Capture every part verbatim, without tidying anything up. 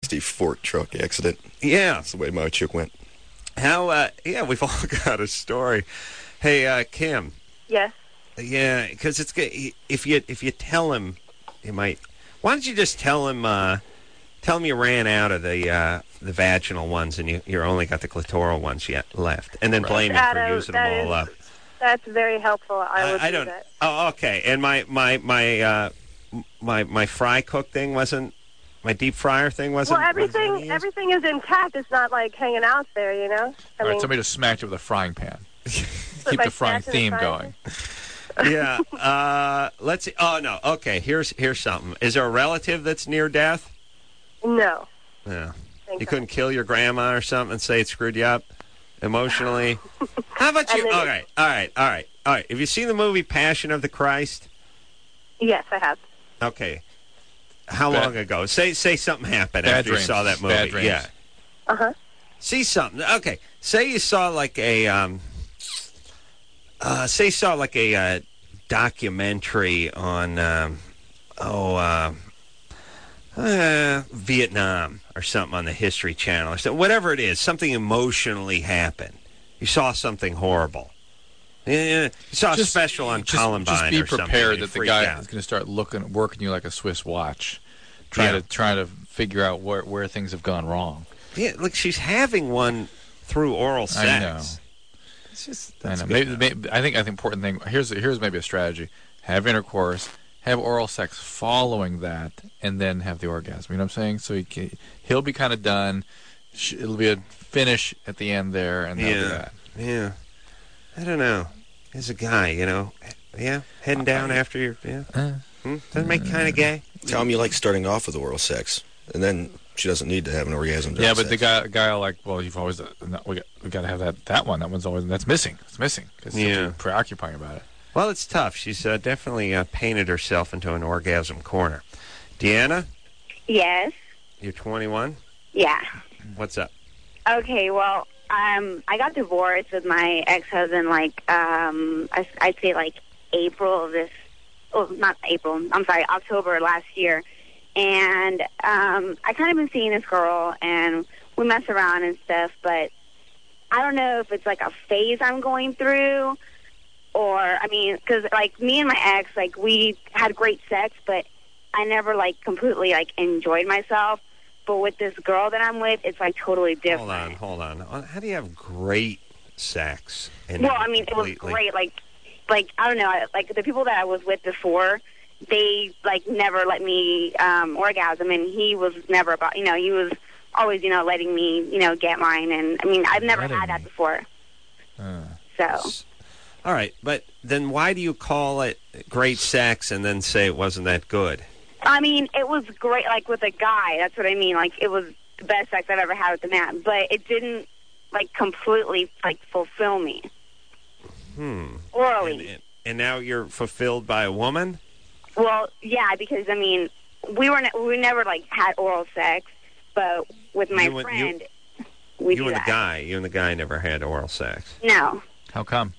nasty fork truck accident. Yeah. That's the way my chick went. How, uh, yeah, we've all got a story. Hey, uh, Kim. Yes. Yeah, because it's good. If you, if you tell him, you might, why don't you just tell him, uh, tell him you ran out of the, uh, the vaginal ones and you, you only got the clitoral ones yet left. And then blame him for using them all up. That's very helpful. I would I, I do don't, that. Oh, okay. And my, my, my, uh, my, my fry cook thing wasn't, my deep fryer thing wasn't. Well, everything, everything is intact. It's not like hanging out there, you know? I All mean, right, somebody just smacked you with a frying pan. Keep my the frying snack in the theme frying going. Yeah. Uh, let's see. Oh, no. Okay. Here's here's something. Is there a relative that's near death? No. Yeah. Thank You God. couldn't kill your grandma or something and say it screwed you up emotionally? How about you? And All then- right. All right. All right. All right. Have you seen the movie Passion of the Christ? Yes, I have. Okay. How Bad- long ago? Say say something happened Bad after dreams. you saw that movie. Bad dreams. Yeah. Uh-huh. See something. Okay. Say you saw like a um uh say you saw like a uh, documentary on um oh uh, uh Vietnam or something on the History Channel or something. Whatever it is, something emotionally happened. You saw something horrible. Yeah, you saw a Just- special on just, Columbine Just be or something. prepared and you that the freaked guy out. is going to start looking, working you like a Swiss watch, trying Yeah. to trying to figure out where where things have gone wrong. Yeah, look, she's having one through oral sex. I know. It's just I that's know. good Maybe, enough. maybe, I think I think important thing here's here's maybe a strategy: have intercourse, have oral sex following that, and then have the orgasm. You know what I'm saying? So he can, he'll be kind of done. Sh- It'll be a finish at the end there, and that'll be Yeah, that. yeah. I don't know. As a guy, you know, yeah, heading down after your yeah. Uh, Hmm? Doesn't make kind of gay. Tell him you like starting off with oral sex, and then she doesn't need to have an orgasm. during yeah, but the sex. guy guy will like, well, you've always uh, no, we got we got to have that that one. That one's always that's missing. It's missing because Yeah. yeah. preoccupying about it. Well, it's tough. She's uh, definitely uh, painted herself into an orgasm corner. Deanna, Yes. you're twenty-one. Yeah. What's up? Okay, well, um, I got divorced with my ex-husband, like, um, I, I'd say, like, April of this, oh, not April, I'm sorry, October last year. And um, I kind of been seeing this girl, and we mess around and stuff, but I don't know if it's, like, a phase I'm going through, or, I mean, because, like, me and my ex, like, we had great sex, but I never, like, completely, like, enjoyed myself. But with this girl that I'm with, it's like totally different. Hold on, hold on. How do you have great sex? And Well, I mean, it was completely- great. Like, like I don't know. I- Like the people that I was with before, they like never let me um, orgasm, and he was never about. You know, he was always, you know, letting me, you know, get mine. And I mean, I've never Letting had that me. before. Uh, So All right, but then why do you call it great sex and then say it wasn't that good? I mean, it was great. Like with a guy, that's what I mean. Like it was the best sex I've ever had with a man, but it didn't like completely like fulfill me Hmm. orally. And, and, and now you're fulfilled by a woman? Well, yeah, because I mean, we were ne- we never like had oral sex, but with my You and- you- friend, we you do and that. the guy, you and the guy never had oral sex. No, how come?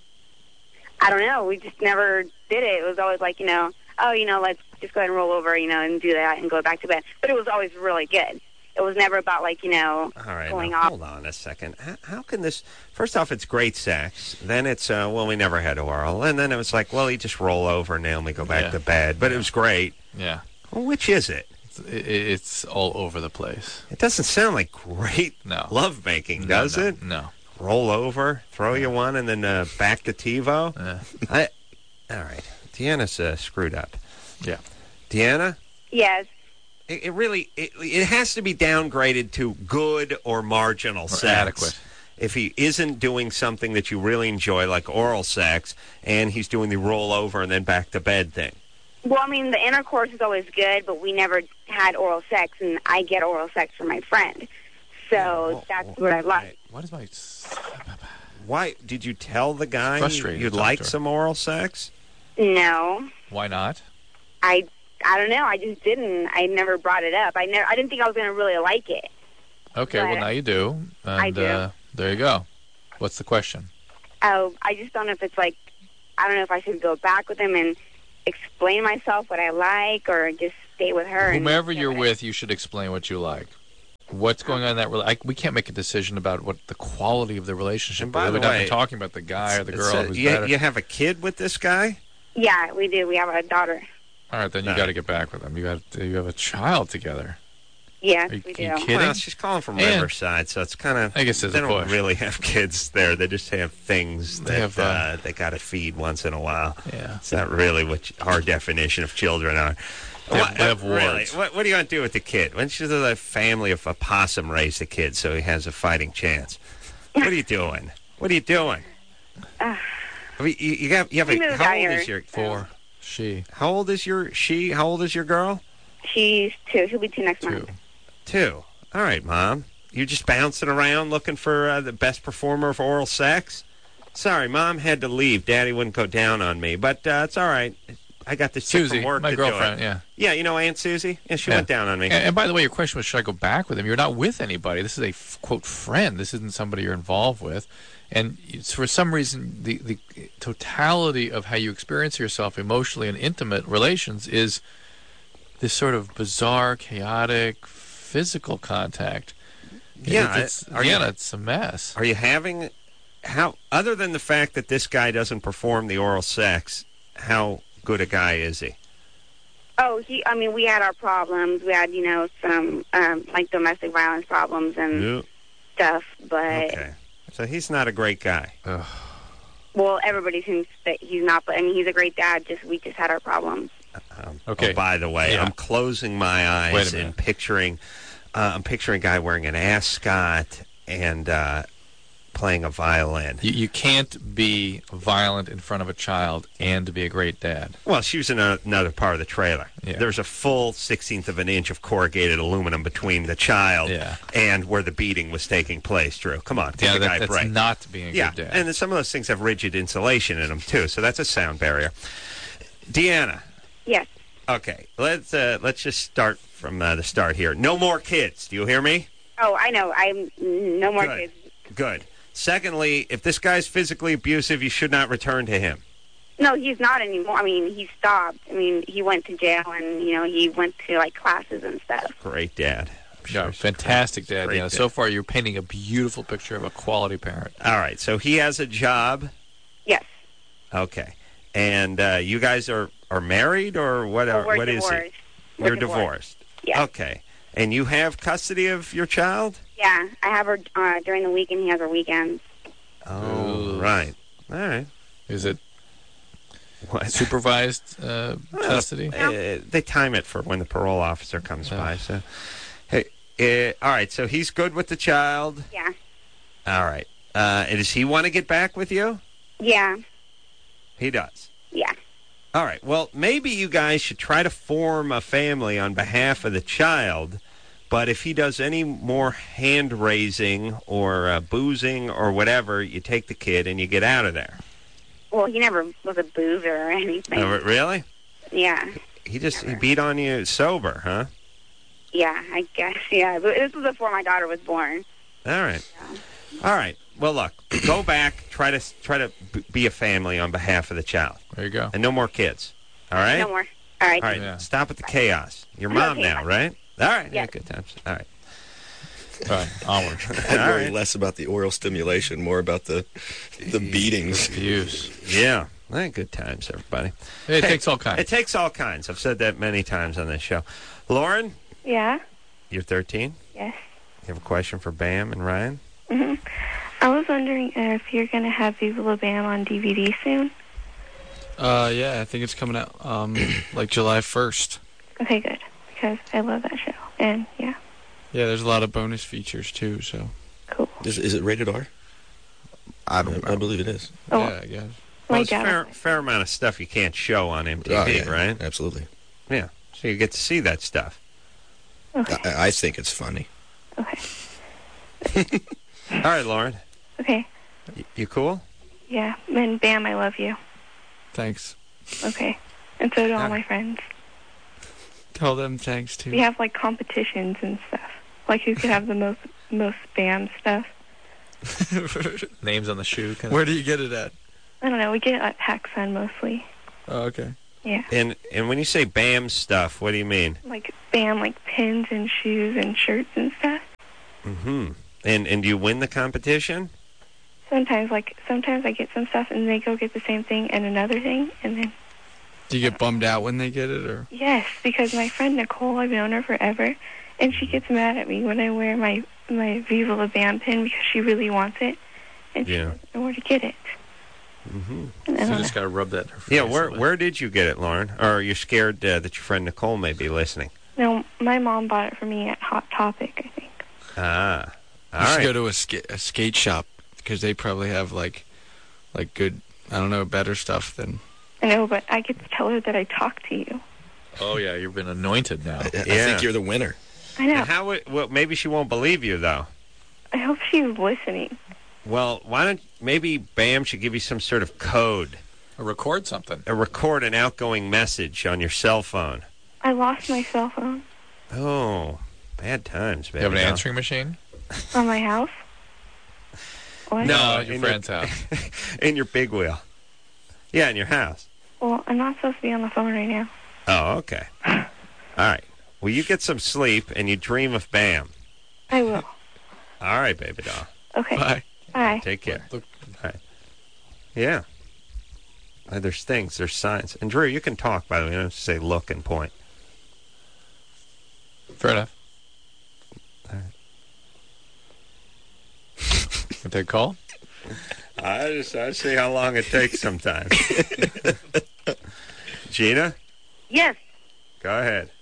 I don't know. We just never did it. It was always like, you know, oh, you know, let's just go ahead and roll over, you know, and do that and go back to bed. But it was always really good. It was never about like, you know, All right, going now, off. hold on a second. How, how can this? First off, it's great sex. Then it's uh, well, we never had oral, and then it was like, well, you just roll over and then we go back Yeah. to bed. But it was great. Yeah, Well, which is it? it's, it, it's all over the place. It doesn't sound like great No. love making, No, does no, it? No. Roll over, throw you one, and then uh, back to TiVo. Uh, I, all right, Deanna's uh, screwed up. yeah. Deanna, Yes. it, it really it, it has to be downgraded to good or marginal Or sex. adequate. If he isn't doing something that you really enjoy, like oral sex, and he's doing the roll over and then back to bed thing. Well, I mean, the intercourse is always good, but we never had oral sex, and I get oral sex from my friend. So Well, that's well, what I like. right. What is my? s- Why did you tell the guy Frustrating you'd to talk like to her. some oral sex? No. Why not? I I don't know. I just didn't. I never brought it up. I never. I didn't think I was going to really like it. Okay, well But now you do. And, I do. Uh, there you go. What's the question? Oh, I just don't know if it's like, I don't know if I should go back with him and explain myself what I like, or just stay with her. and Whomever get you're what I- with, you should explain what you like. what's going on in that relationship. We can't make a decision about what the quality of the relationship And by is. the We're not way, talking about the guy or the girl So who's you, better. you have a kid with this guy? Yeah, we do. We have a daughter. All right, then you No. got to get back with them. You got you have a child together. Yes, Are you- we are you do. kidding? Well, she's calling from And- Riverside, so it's kind of. I guess there's they a don't push. really have kids there. They just have things They that have, uh, uh, they got to feed once in a while. Yeah. It's not really what our definition of children are. They have- What- they have really? wards. What, what do you want to do with the kid? Why don't you let a family of a possum raise the kid so he has a fighting chance? What are you doing? What are you doing? Uh, I mean, you, you got you have She a, moved how out old here. is your Four. She. how old is your she? How old is your girl? she's two. She'll be two next Two. month. Two. All right, Mom. You're just bouncing around looking for uh, the best performer of oral sex? Sorry, Mom had to leave. Daddy wouldn't go down on me, but uh, it's all right. I got this chick Susie, from work my to girlfriend, do it. yeah. Yeah, you know Aunt Susie? Yeah, she Yeah. went down on me. And, and by the way, your question was, should I go back with him? You're not with anybody. This is a, f- quote, friend. This isn't somebody you're involved with. And it's, for some reason, the, the totality of how you experience yourself emotionally in intimate relations is this sort of bizarre, chaotic, physical contact. Yeah, It's, it's, are you- yeah, it's a mess. Are you having how other than the fact that this guy doesn't perform the oral sex, how good a guy is he? Oh, he. I mean, we had our problems. We had, you know, some um, like domestic violence problems and stuff. But Okay. So he's not a great guy. well, everybody thinks that he's not. But I mean, he's a great dad. Just we just had our problems. Um, Okay. Oh, by the way, Yeah. I'm closing my Wait eyes a minute. and picturing uh, I'm picturing a guy wearing an ascot and uh, playing a violin. You, you can't be violent in front of a child and be a great dad. Well, she was in a, another part of the trailer. Yeah. There's a full sixteenth of an inch of corrugated aluminum between the child Yeah. and where the beating was taking place, Drew. Come on, give Yeah, the that, guy a that's break. not being a yeah, good dad. and then some of those things have rigid insulation in them, too, so that's a sound barrier. Deanna, Yes. okay, let's, uh, let's just start from uh, the start here. No more kids. Do you hear me? Oh, I know. I'm no more Good. kids. Good. Secondly, if this guy's physically abusive, you should not return to him. No, he's not anymore. I mean, he stopped. I mean, he went to jail and you know he went to like classes and stuff. Great dad. I'm sure Yeah, he's fantastic great. dad. Great Yeah, so far you're painting a beautiful picture of a quality parent. All right, so he has a job. Yes. Okay. And uh, you guys are, are married or what? Well, Are, we're what is divorced. he? We're You're divorced. divorced. Yeah. Okay. And you have custody of your child? Yeah, I have her uh, during the week and he has her weekends. Oh, Ooh. right. All right. Is it What? supervised uh, Well, custody? Uh, they time it for when the parole officer comes Oh. by. So, hey, uh, all right. So he's good with the child. Yeah. All right. Uh, and does he want to get back with you? Yeah. He does. Yeah. All right. Well, maybe you guys should try to form a family on behalf of the child. But if he does any more hand raising or uh, boozing or whatever, you take the kid and you get out of there. Well, he never was a boozer or anything. Oh, really? Yeah. He just he beat on you sober, huh? Yeah, I guess. Yeah. But this was before my daughter was born. All right. All right. Well, look, go back. Try to try to b- be a family on behalf of the child, There you go. and no more kids. All right. No more. All right. All right. Yeah. Stop with the chaos. Your I'm mom okay. now, right? All right. Yeah. Yes. Good times. All right. All right, onward. I'd All worry right. less about the oral stimulation, more about the the beatings. Abuse. Yeah. All right, good times, everybody. It Hey, takes all kinds. It takes all kinds. I've said that many times on this show. Lauren, Yeah. you're thirteen. Yes. You have a question for Bam and Ryan? hmm I was wondering if you're going to have Viva La Bam on D V D soon. Uh, yeah, I think it's coming out um like July first. Okay, good. Because I love that show. And, yeah, Yeah, there's a lot of bonus features too. So cool. Is, is it rated R? I don't I, I believe it is. Oh, yeah, I guess. my Well, it's dad. fair, fair amount of stuff you can't show on M T V, Oh, yeah, right? Absolutely. Yeah. So you get to see that stuff. Okay. I, I think it's funny. Okay. All right, Lauren. Okay. Y- you cool? Yeah. And Bam, I love you. Thanks. Okay. And so do all Yeah. my friends. Tell them thanks too. We have, like, competitions and stuff. Like, who could have the most most Bam stuff. Names on the shoe. Kind Where do you get it at? I don't know. We get it at PacSun mostly. Oh, okay. Yeah. And and when you say Bam stuff, what do you mean? Like, Bam, like, pins and shoes and shirts and stuff. Mm-hmm. And and do you win the competition? Sometimes, like, sometimes I get some stuff and they go get the same thing and another thing, and then... Do you get bummed out when they get it, or? Yes, because my friend Nicole, I've known her forever, and she gets mad at me when I wear my, my Viva La Bam pin because she really wants it, and she Yeah. doesn't know where to get it. Mm-hmm. And I So you don't just know. got to rub that in her face. Yeah, where a bit. where did you get it, Lauren? Or are you scared uh, that your friend Nicole may be listening? No, my mom bought it for me at Hot Topic, I think. Ah, all You should right. go to a, ska- a skate shop because they probably have like, like good, I don't know, better stuff than. I know, but I get to tell her that I talked to you. Oh, yeah, you've been anointed now. I, I Yeah. think you're the winner. I know. Now, how? It, well, maybe she won't believe you though. I hope she's listening. Well, why don't maybe Bam should give you some sort of code, Or record something. or record an outgoing message on your cell phone. I lost my cell phone Oh, bad times, You baby. have an doll. answering machine? on my house. What? No. at your in friend's your- house. in your big wheel. Yeah, in your house. Well, I'm not supposed to be on the phone right now. Oh, okay. All right. Well, you get some sleep and you dream of Bam. I will. All right, baby doll. Okay. Bye. Bye. Take care. Look, Yeah. Uh, there's things, there's signs. And Drew, you can talk, by the way. You don't have to say look and point. fair enough. All right. Want to take a call? I just I see how long it takes sometimes. Gina, Yes. go ahead.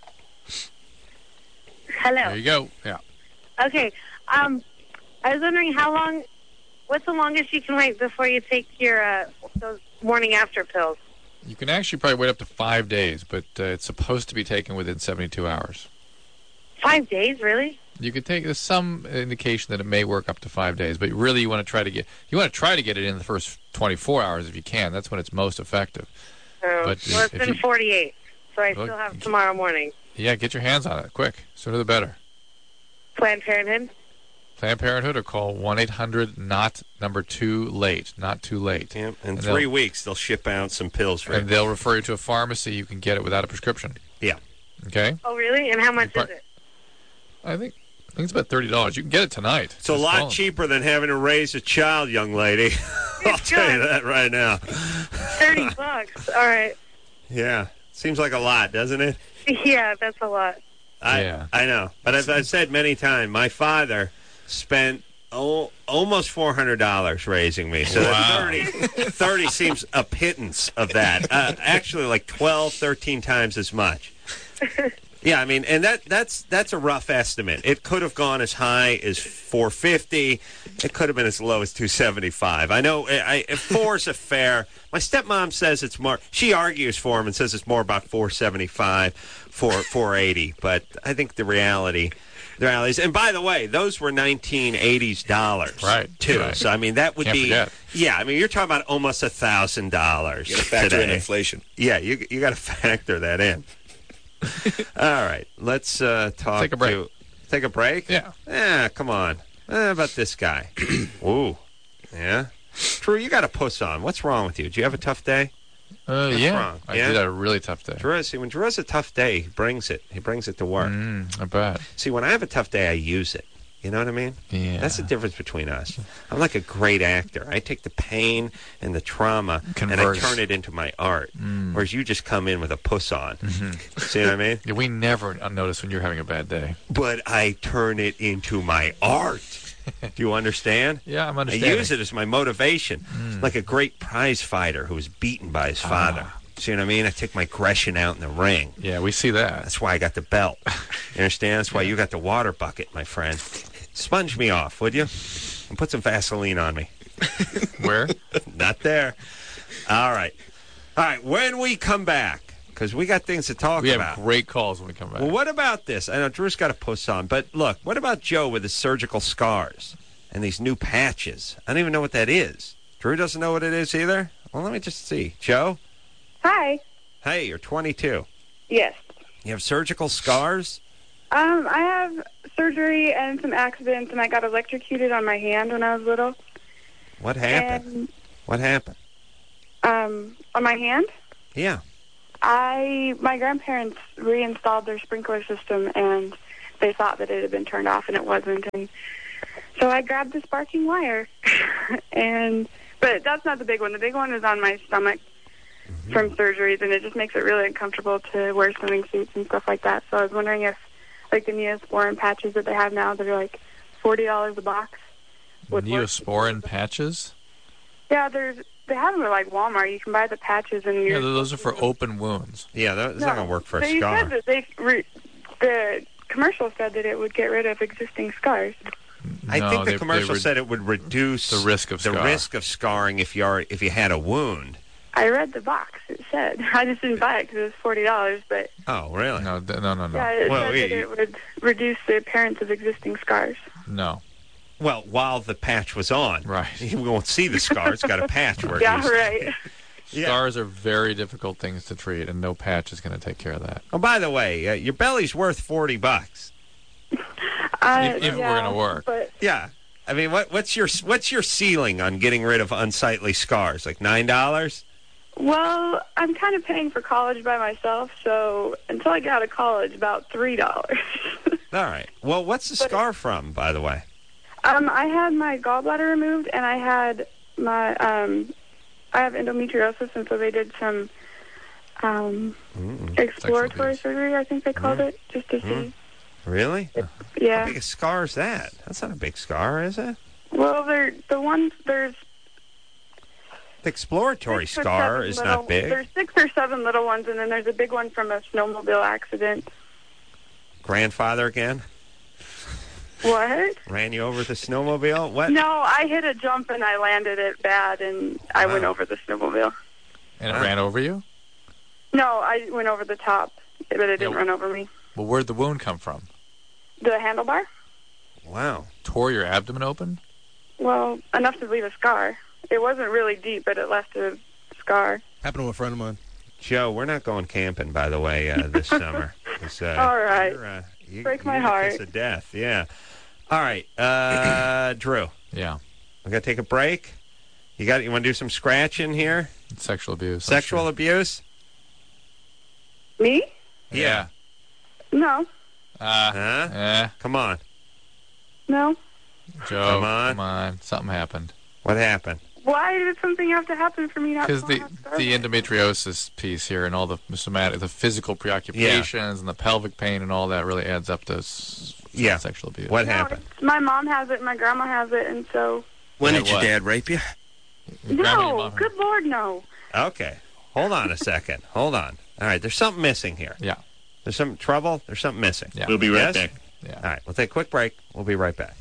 Hello. There you go. Yeah. Okay. Um, I was wondering how long. What's the longest you can wait before you take your uh, those morning after pills? You can actually probably wait up to five days, but uh, it's supposed to be taken within seventy-two hours. Five days, really? You could take there's some indication that it may work up to five days, but really you want to try to get you want to try to get it in the first twenty-four hours if you can. That's when it's most effective. Oh, But well, it's if been you- forty-eight, so I Well, still have you- tomorrow morning. Yeah, get your hands on it quick. Sooner the better. Planned Parenthood. Planned Parenthood or call one eight hundred not number two late. Not too late. Yeah, in And three they'll- weeks, they'll ship out some pills for you. And they'll refer you to a pharmacy. You can get it without a prescription. Yeah. Okay? Oh, really? And how much You is it? I think I think it's about thirty dollars. You can get it tonight. It's a Just lot call them. cheaper than having to raise a child, young lady. I'll It's tell you good. that right now. Thirty bucks. All right. Yeah. Seems like a lot, doesn't it? Yeah, that's a lot. I, Yeah. I know. But as I've said many times, my father spent oh, almost four hundred dollars raising me. So Wow. that thirty, thirty seems a pittance of that. Uh, actually, like twelve, thirteen times as much. Yeah, I mean, and that that's that's a rough estimate. It could have gone as high as four fifty. It could have been as low as two seventy-five. I know I, I, four's a fair. My stepmom says it's more. She argues for him and says it's more about four seventy-five, four four eighty. But I think the reality, the reality is. And by the way, those were nineteen eighties dollars, Right, Too. right. So I mean, that would Can't be. forget. Yeah, I mean, you're talking about almost a thousand dollars. You got to factor today. in inflation. Yeah, you you got to factor that in. All right, let's uh, talk. Take a break. To, take a break. Yeah. Yeah, come on. Eh, how about this guy? Ooh, yeah. Drew, you got a puss on. What's wrong with you? Did you have a tough day? Uh, What's yeah. wrong? I Yeah? did have a really tough day. Drew, see, when Drew has a tough day, he brings it. He brings it to work. Mm, I bet. See, when I have a tough day, I use it. You know what I mean? Yeah. That's the difference between us. I'm like a great actor. I take the pain and the trauma and I Converse. turn it into my art. Mm. Whereas you just come in with a puss on. Mhm. See what I mean? Yeah, we never notice when you're having a bad day. But I turn it into my art. Do you understand? Yeah, I'm I understanding. use it as my motivation, Mm. like a great prize fighter who was beaten by his Ah. father. See what I mean? I take my aggression out in the ring. Yeah, we see that. That's why I got the belt. You understand? That's why you got the water bucket, my friend. Sponge me off, would you? And put some Vaseline on me. Where? Not there. All right. All right, when we come back, because we got things to talk We have about. great calls when we come back. Well, what about this? I know Drew's got a puss on, but look, what about Joe with his surgical scars and these new patches? I don't even know what that is. Drew doesn't know what it is either? Well, let me just see. Joe? Hi. Hey, you're twenty-two. Yes. You have surgical scars? Um, I have surgery and some accidents, and I got electrocuted on my hand when I was little. What happened? And, What happened? um, on my hand, Yeah. I my grandparents reinstalled their sprinkler system, and they thought that it had been turned off, and it wasn't. And so I grabbed the sparking wire. and But that's not the big one. The big one is on my stomach mm-hmm. from surgeries, and it just makes it really uncomfortable to wear swimming suits and stuff like that. So I was wondering if, like, the Neosporin patches that they have now that are, like, forty dollars a box. Neosporin patches? Yeah, there's they have them at, like, Walmart. You can buy the patches, and yeah, those are for open wounds. Yeah, that's no, not gonna work for a they scar. Said that they re, the commercial said that it would get rid of existing scars. I no, think the they, commercial they said it would reduce the risk of the scar. risk of scarring if you are if you had a wound. I read the box. It said. I just didn't buy it because it was forty dollars. But oh, really? No, th- no, no, no. Yeah, it well, said yeah, that you, it would reduce the appearance of existing scars. No. Well, while the patch was on, right? You won't see the scar. It's got a patch where. Yeah, it right. Yeah. Scars are very difficult things to treat, and no patch is going to take care of that. Oh, by the way, uh, your belly's worth forty bucks. Uh, if if yeah, we're going to work. But yeah. I mean, what, what's your what's your ceiling on getting rid of unsightly scars? Like nine dollars? Well, I'm kind of paying for college by myself, so until I get out of college, about three dollars. All right. Well, what's the but, scar from, by the way? Um, I had my gallbladder removed, and I had my um, I have endometriosis, and so they did some um, mm, exploratory surgery, I think they called mm, it, just to mm. see. Really? It, yeah. How big a scar is that? That's not a big scar, is it? Well, they're, the ones, there's... The exploratory scar is little, not big. There's six or seven little ones, and then there's a big one from a snowmobile accident. Grandfather again? What? Ran you over the snowmobile? What? No, I hit a jump and I landed it bad, and I wow. went over the snowmobile. And it wow. ran over you? No, I went over the top, but it didn't yeah. run over me. Well, where'd the wound come from? The handlebar? Wow. Tore your abdomen open? Well, enough to leave a scar. It wasn't really deep, but it left a scar. Happened to a friend of mine. Joe, we're not going camping, by the way, uh, this summer. Uh, All right. Uh, you, Break my you're the heart. kiss of death, yeah. All right, uh, Drew. Yeah. We're going to take a break. You got? You want to do some scratching here? It's sexual abuse. Sexual abuse? Me? Yeah. No. Uh, huh? Eh. Come on. No. Joe, come on. Come on. Something happened. What happened? Why did something have to happen for me not to Because the, the endometriosis piece here and all the somatic, the physical preoccupations yeah. and the pelvic pain and all that really adds up to s- yeah. sexual abuse. What no, happened? My mom has it and my grandma has it, and so... When yeah, did your what? dad rape you? Your no, good Lord, no. Okay. Hold on a second. Hold on. All right, there's something missing here. Yeah. There's some trouble. There's something missing. Yeah. We'll be right yes? back. Yeah. All right, we'll take a quick break. We'll be right back.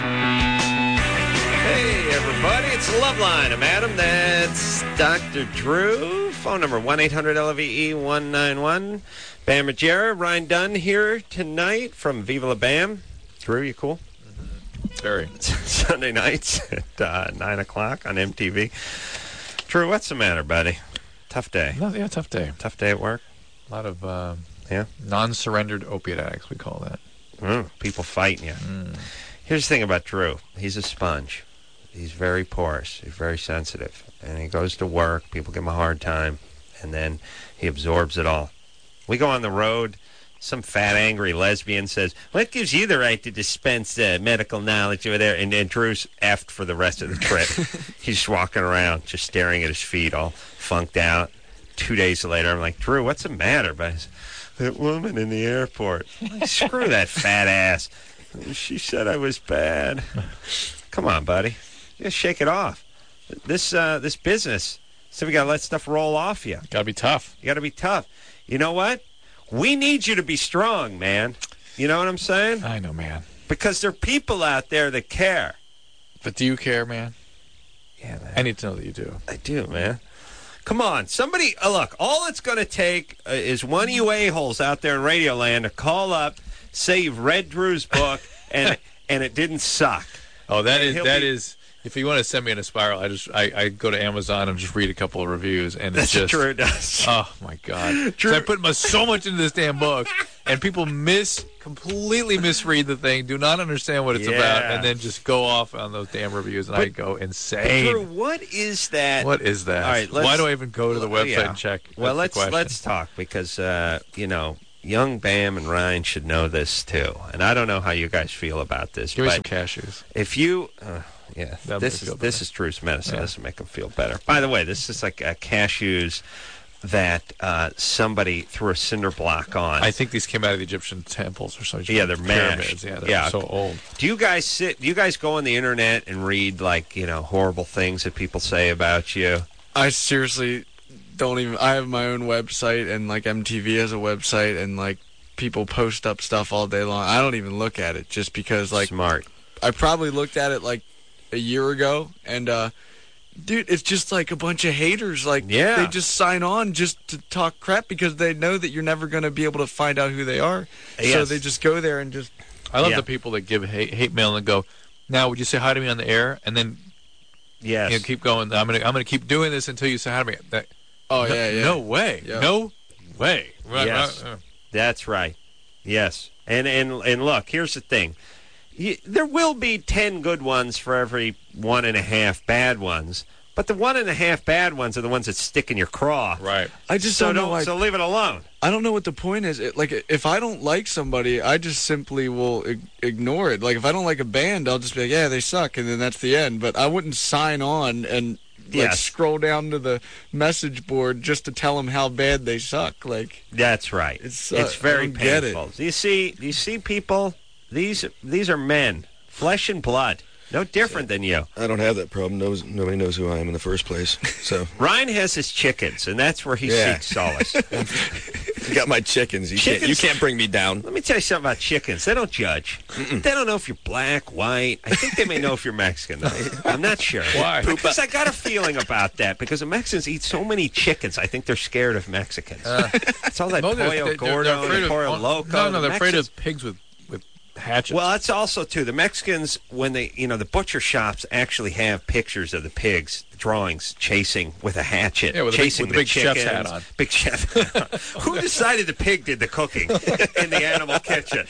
Hey, everybody, it's the Love Line. I'm Adam. That's Doctor Drew. Phone number one eight hundred L V E one nine one. Bam Margera. Ryan Dunn here tonight from Viva La Bam. Drew, you cool? Very. Sunday nights at uh, nine o'clock on M T V. Drew, what's the matter, buddy? Tough day. No, yeah, tough day. Tough day at work? A lot of uh, yeah. non-surrendered opiate addicts, we call that. Mm, people fighting you. Mm. Here's the thing about Drew. He's a sponge. He's very porous. He's very sensitive. And he goes to work. People give him a hard time. And then he absorbs it all. We go on the road. Some fat, angry lesbian says, what gives you the right to dispense uh, medical knowledge over there? And, and Drew's effed for the rest of the trip. He's just walking around, just staring at his feet, all funked out. Two days later, I'm like, Drew, what's the matter? But that woman in the airport. Like, screw that fat ass. She said I was bad. Come on, buddy. Just shake it off. This uh, this business, so we got to let stuff roll off you. Got to be tough. You got to be tough. You know what? We need you to be strong, man. You know what I'm saying? I know, man. Because there are people out there that care. But do you care, man? Yeah, man. I need to know that you do. I do, man. Come on. Somebody, uh, look, all it's going to take uh, is one of you a-holes out there in Radioland to call up, say you've read Drew's book, and and it didn't suck. Oh, that and is that be, is. If you want to send me in a spiral, I just I, I go to Amazon and just read a couple of reviews, and it's That's just Drew does. Oh my God! Drew, so I put my, so much into this damn book, and people miss completely misread the thing, do not understand what it's yeah. about, and then just go off on those damn reviews, and but, I go insane. Drew, what is that? What is that? All right, why do I even go to the website yeah. and check? Well, That's let's let's talk because uh, you know young Bam and Ryan should know this too. And I don't know how you guys feel about this. Give me but some cashews. If you, uh, yeah, That'll this make me is feel this better. is Drew's medicine. Yeah. This will make him feel better. By the way, this is like uh, cashews that uh, somebody threw a cinder block on. I think these came out of the Egyptian temples or something. Yeah, they're pyramids. mashed. Yeah, they're Yeah. so old. Do you guys sit? Do you guys go on the internet and read like you know horrible things that people say about you? I seriously don't even. I have my own website, and like M T V has a website, and like people post up stuff all day long. I don't even look at it just because like Smart. I probably looked at it like a year ago, and uh, dude, it's just like a bunch of haters. Like Yeah. they just sign on just to talk crap because they know that you're never going to be able to find out who they are. So Yes. they just go there and just. I love Yeah. the people that give hate, hate mail and go, now would you say hi to me on the air? And then Yes. you know, keep going. I'm gonna I'm gonna keep doing this until you say hi to me. That, Oh no, yeah, yeah. No way. Yeah. No way. Right, Yes. right, uh. That's right. Yes. And and and look, here's the thing. You, there will be ten good ones for every one and a half bad ones, but the one and a half bad ones are the ones that stick in your craw. Right. I just So don't know don't. why. So leave it alone. I don't know what the point is. It, like, if I don't like somebody, I just simply will ig- ignore it. Like, if I don't like a band, I'll just be like, yeah, they suck, and then that's the end. But I wouldn't sign on and like Yes. scroll down to the message board just to tell them how bad they suck. Like, That's right. It's, It's, uh, very I don't get it. painful. Do you see? Do you see people? These these are men, flesh and blood. No different than you. I don't have that problem. Knows nobody knows who I am in the first place. So Ryan has his chickens, and that's where he Yeah. seeks solace. you got my chickens. You can't. You Chickens- can't bring me down. Let me tell you something about chickens. They don't judge. They don't know if you're black, white. I think they may know if you're Mexican. I'm not sure. Why? Because I got a feeling about that. Because the Mexicans eat so many chickens, I think they're scared of Mexicans. it's all that No, they're- pollo they're- they're gordo, afraid and of- pollo oh, loco. No, no, The they're afraid Mexicans- of pigs with, with hatchets. Well, that's also too. The Mexicans, when they, you know, the butcher shops actually have pictures of the pigs, drawings, chasing with a hatchet, Yeah, with a big- chasing with a big the chef's chickens. hat on. Big chef. Who decided the pig did the cooking in the animal kitchen?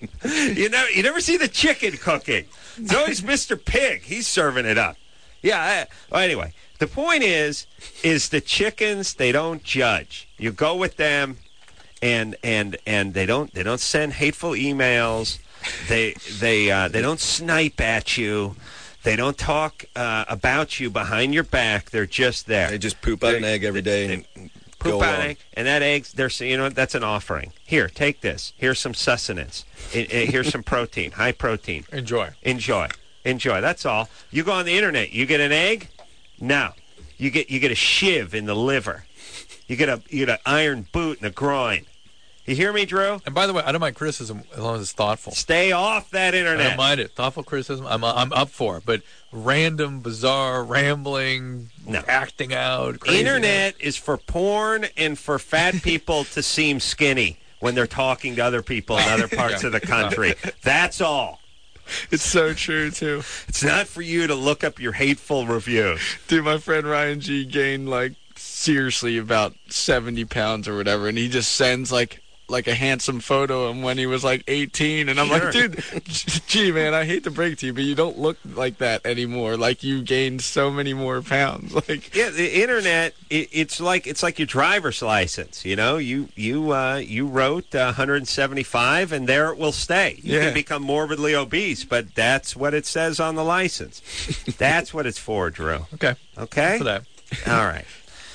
You know, you never see the chicken cooking. It's always Mister Pig. He's serving it up. Yeah. I, well, anyway, the point is, is the chickens. They don't judge. You go with them. And, and and they don't they don't send hateful emails. They they uh, they don't snipe at you. They don't talk uh, about you behind your back. They're just there. They just poop out an egg every day and Poop go out an on. egg, and that eggs. They're saying, you know what, that's an offering. Here, take this. Here's some sustenance. I- I- Here's some protein, high protein. Enjoy. Enjoy, enjoy. That's all. You go on the internet. You get an egg. No, you get you get a shiv in the liver. You get a you get an iron boot in the groin. You hear me, Drew? And by the way, I don't mind criticism as long as it's thoughtful. Stay off that I internet. don't mind it. Thoughtful criticism, I'm I'm up for. But random, bizarre, rambling, No. acting out, crazy. Internet is for porn and for fat people to seem skinny when they're talking to other people in other parts Yeah. of the country. That's all. it's so true too. It's not for you to look up your hateful reviews. Dude, my friend Ryan G gained like seriously about seventy pounds or whatever, and he just sends like like a handsome photo of him when he was like eighteen, and I'm Sure. like, dude, gee man, I hate to break to you, but you don't look like that anymore. Like you gained so many more pounds. Like Yeah, the internet. It, it's like it's like your driver's license. You know, you you uh, you wrote uh, one hundred seventy-five, and there it will stay. You Yeah. can become morbidly obese, but that's what it says on the license. That's what it's for, Drew. Okay. Okay. For that. All right.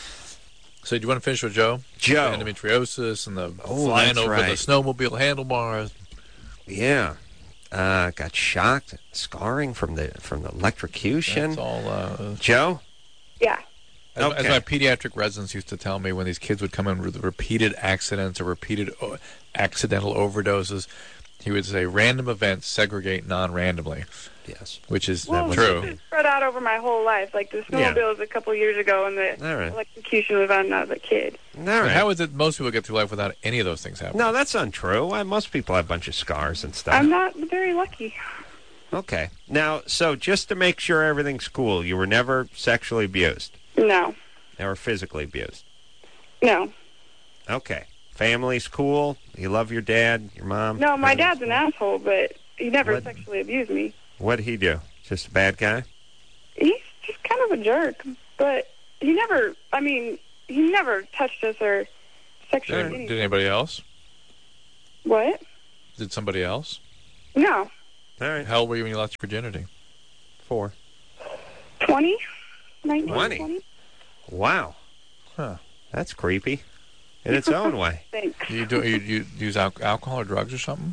So do you want to finish with Joe? Joe. Endometriosis and the Oh, flying that's over right. the snowmobile handlebars. Yeah. Uh, got shocked, scarring from the from the electrocution. That's all. Uh, Joe? Yeah. as, as Okay. my pediatric residents used to tell me when these kids would come in with repeated accidents or repeated o- accidental overdoses, he would say, random events segregate non-randomly, Yes. which is Well, true. it's spread out over my whole life. Like the Yeah. snowmobile was a couple years ago, and the All right. electrocution was when I was a kid. All But right. how is it most people get through life without any of those things happening? No, that's untrue. Why, most people have a bunch of scars and stuff. I'm not very lucky. Okay. Now, so just to make sure everything's cool, you were never sexually abused, No. never physically abused. No. Okay. Family's cool. You love your dad, your mom. No, my Everything's dad's an cool? asshole, but he never What? sexually abused me. What'd he do? Just a bad guy? He's just kind of a jerk, but he never, I mean, he never touched us or sexually Did, anything. did anybody else? What? Did somebody else? No. All right. How old were you when you lost your virginity? Four. twenty? nineteen, twenty. twenty? Wow. Huh. That's creepy in its own way. Thanks. You do you, you use al- alcohol or drugs or something?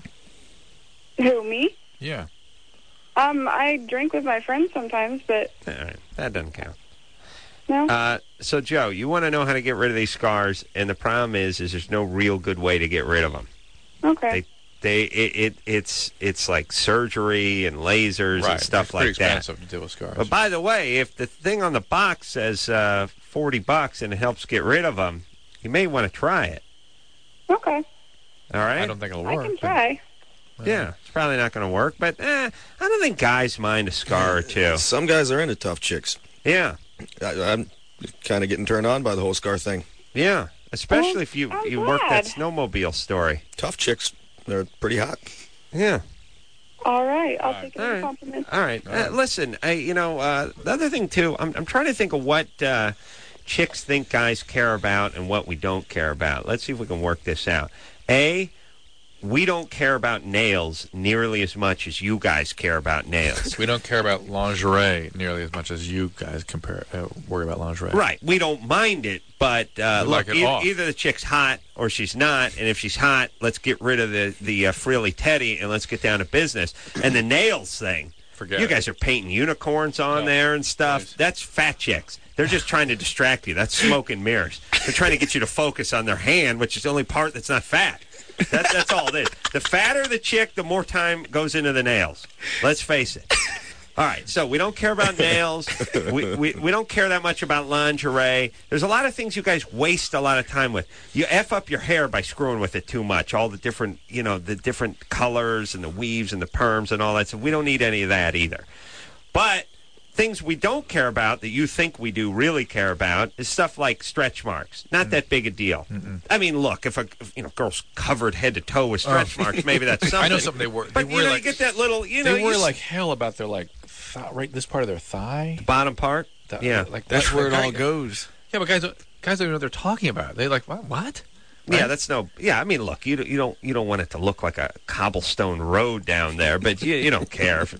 Who, me? Yeah. Um, I drink with my friends sometimes, but All right. That doesn't count. no. Uh, so, Joe, you want to know how to get rid of these scars, and the problem is, is there's no real good way to get rid of them. Okay. They, they, it, it it's, it's like surgery and lasers Right. and stuff it's like pretty that. expensive to deal with scars. But by the way, if the thing on the box says uh, forty bucks and it helps get rid of them, you may want to try it. Okay. All right? I don't think it'll I work. can but- try. Yeah, it's probably not going to work, but eh, I don't think guys mind a scar or two. Some guys are into tough chicks. Yeah, I, I'm kind of getting turned on by the whole scar thing. yeah, especially Oh, if you I'm you work that glad. snowmobile story. Tough chicks, they're pretty hot. Yeah. All right. I'll take it All as a right. compliment. All right. Uh, listen, I, you know, uh, the other thing, too, I'm, I'm trying to think of what uh, chicks think guys care about and what we don't care about. Let's see if we can work this out. A, we don't care about nails nearly as much as you guys care about nails. We don't care about lingerie nearly as much as you guys compare uh, worry about lingerie. Right. We don't mind it, but uh, You look, like it e- off. either the chick's hot or she's not, and if she's hot, let's get rid of the, the uh, frilly teddy and let's get down to business. And the nails thing, Forget you it. guys are painting unicorns on No. there and stuff. Nice. That's fat chicks. They're just trying to distract you. That's smoke and mirrors. They're trying to get you to focus on their hand, which is the only part that's not fat. That, that's all it is. The fatter the chick, the more time goes into the nails. Let's face it. All right, so we don't care about nails. We, we we don't care that much about lingerie. There's a lot of things you guys waste a lot of time with. You F up your hair by screwing with it too much. All the different, you know, the different colors and the weaves and the perms and all that. So we don't need any of that either. But things we don't care about that you think we do really care about is stuff like stretch marks. Not that big a deal. Mm-mm. I mean, look, if a if, you know girl's covered head to toe with stretch Oh. marks, maybe that's something. I know something they were. But they you worry know, like, you get that little, you know, they worry you like hell about their like th- right this part of their thigh. bottom part. The- Yeah. like That's what- where it guy- all goes. Yeah, but guys, don't- guys don't even know what they're talking about. They like what? What? Yeah, Right? that's no. Yeah, I mean, look, you don't, you don't you don't want it to look like a cobblestone road down there, but you you don't care. If,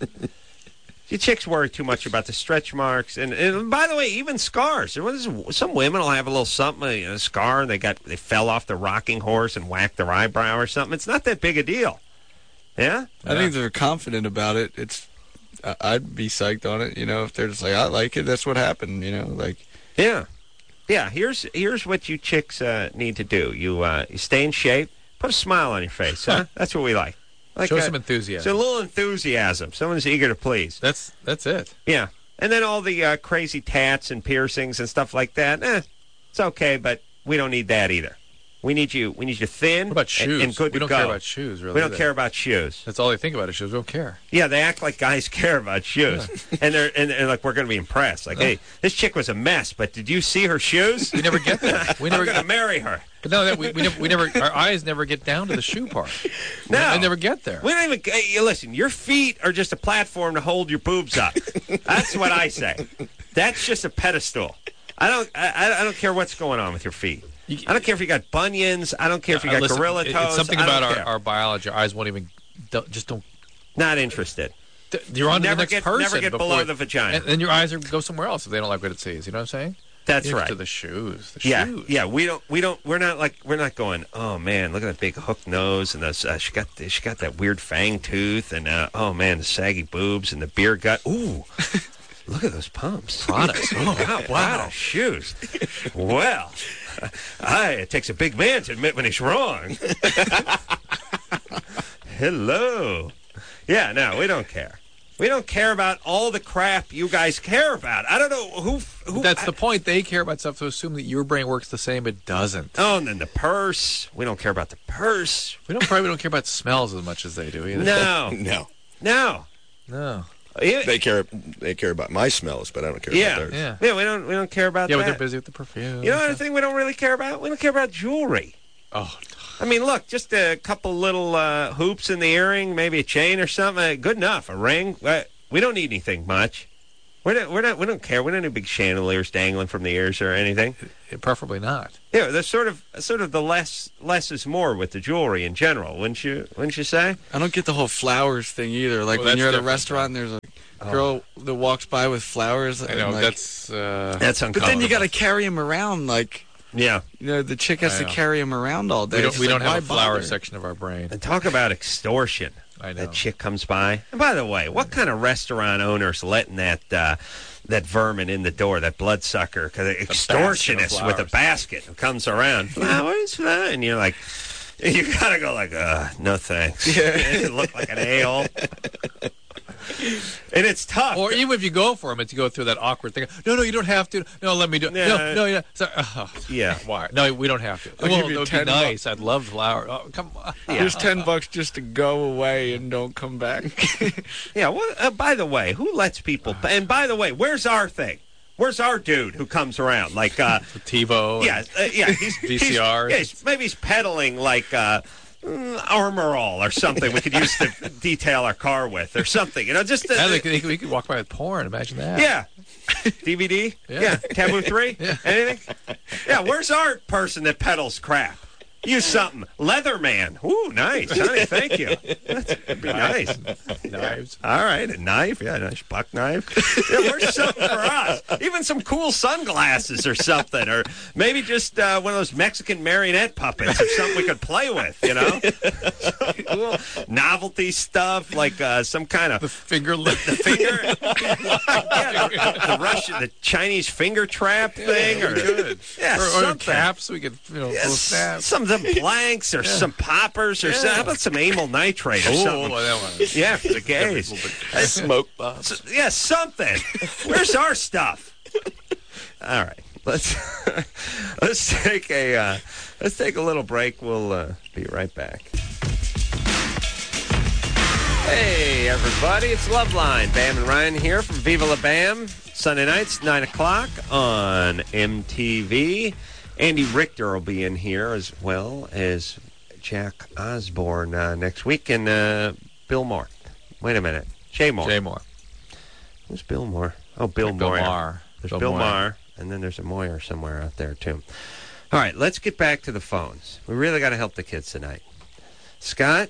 you chicks worry too much about the stretch marks, and, and by the way, even scars. There was- Some women will have a little something, you know, a scar, and they got they fell off the rocking horse and whacked their eyebrow or something. It's not that big a deal. Yeah. I think they're confident about it. It's, I- I'd be psyched on it. You know, if they're just like, I like it. That's what happened. You know, like. Yeah, yeah. Here's here's what you chicks uh, need to do. You uh, you stay in shape. Put a smile on your face. Huh? That's what we like. Like Show uh, some enthusiasm. So a little enthusiasm. Someone's eager to please. That's that's it. Yeah. And then all the uh, crazy tats and piercings and stuff like that. Eh, it's okay, but we don't need that either. We need you. We need you thin. What about and- shoes? And, good we to don't go. care about shoes, really. We don't do they? care about shoes. That's all they think about is shoes. We don't care. Yeah, they act like guys care about shoes, and they're and, and like we're going to be impressed. Like, hey, this chick was a mess, but did you see her shoes? We never get there. We never I'm going to marry her. But no, that we, we never, we never, our eyes never get down to the shoe part. No. They never get there. We don't even. Hey, you listen, your feet are just a platform to hold your boobs up. That's what I say. That's just a pedestal. I don't. I, I don't care what's going on with your feet. I don't care if you got bunions. I don't care if you Uh, got listen, gorilla it- toes. It's something I don't about our, care. our biology. Our eyes won't even, don't, just don't. Not interested. th- You're on to Never the next get- person. never get before- below the vagina. And then your eyes are, go somewhere else if they don't like what it sees. You know what I'm saying? That's You get right. To the shoes. The Yeah, shoes. yeah. We don't. We don't. We're not like. We're not going. Oh man, look at that big hook nose and those. Uh, she got. She got that weird fang tooth and. Uh, oh man, the saggy boobs and the beer gut. Ooh. Look at those pumps. Products. Oh, wow, wow. Shoes. Well, I, it takes a big man to admit when he's wrong. Hello. Yeah, no, we don't care. We don't care about all the crap you guys care about. I don't know who. who That's I, the point. They care about stuff to assume that your brain works the same. It doesn't. Oh, and then the purse. We don't care about the purse. We don't probably don't care about smells as much as they do either. No, No. no. No. Yeah, They care They care about my smells, but I don't care Yeah. about theirs. Yeah. yeah, we don't. We don't care about Yeah, that. but they're busy with the perfume. You know another thing we don't really care about? We don't care about jewelry. Oh, I mean, look, just a couple little uh, hoops in the earring, maybe a chain or something. uh, Good enough. A ring. Uh, we don't need anything much. We're not, we're not, we don't care. We don't need big chandeliers dangling from the ears or anything. Preferably not. Yeah, there's sort of sort of the less less is more with the jewelry in general, wouldn't you? Wouldn't you say? I don't get the whole flowers thing either. Like Well, when that's you're at a different. restaurant and there's a girl that walks by with flowers. I and, know like, that's uh, That's But uncomfortable. then you got to carry them around. Like yeah. you know, the chick has I to know. carry them around all day. we don't It's we like, don't have a why flower bother? section of our brain. And talk about extortion. I know. That chick comes by. And by the way, what kind of restaurant owner's letting that uh, that vermin in the door, that bloodsucker, because extortionist with a flowers. basket who comes around, flowers, flowers, and you're like, you gotta go like, uh, no thanks. Yeah. It look like an a-hole. And it's tough. Or even if you go for them, it's you go through that awkward thing. No, no, you don't have to. No, let me do it. Yeah. No, no, yeah. Sorry. Oh, Yeah. Why? No, we don't have to. I'll well, give you that would ten be nice. I'd love flower. Oh, come on. Here's ten bucks just to go away and don't come back. Yeah, well, uh, by the way, who lets people... And by the way, where's our thing? Where's our dude who comes around? Like, uh... TiVo. Yeah, uh, yeah, he's V C Rs. He's, yeah, he's, maybe he's peddling like uh, mm, Armor All or something we could use to detail our car with or something. You know, just uh, Yeah, they could, they could- we could walk by with porn. Imagine that. yeah. D V D? Yeah. Yeah. Taboo three? Yeah. Anything? Yeah, where's our person that peddles crap? Use something. Leatherman. Ooh, nice. Honey, thank you. That'd be nice. Knives. All right, a knife. Yeah, a nice buck knife. Yeah, where's something for us? Even some cool sunglasses or something. Or maybe just uh, one of those Mexican marionette puppets or something we could play with, you know? Cool novelty stuff, like uh, some kind of... The finger lip. The finger, yeah, the, the Russian, the Chinese finger trap thing, or Good. yeah, or, or something. caps. We could, you know, Yeah, pull s- snaps. some some blanks or some poppers or something. How about some amyl nitrate or Oh, something? that one. Yeah, for the gays. Smoke bombs. S- yeah, something. Where's our stuff? All right, let's let's take a uh, let's take a little break. We'll uh, be right back. Hey, everybody, it's Loveline. Bam and Ryan here from Viva La Bam. Sunday nights, nine o'clock on M T V. Andy Richter will be in here as well as Jack Osborne uh, next week. And uh, Bill Moore. Wait a minute. Jay Moore. Jay Moore. Who's Bill Moore? Oh, Bill Bill Moyer. Maher. There's Bill Bill Moyer. Maher, and then there's a Moyer somewhere out there, too. All right, let's get back to the phones. We really got to help the kids tonight. Scott?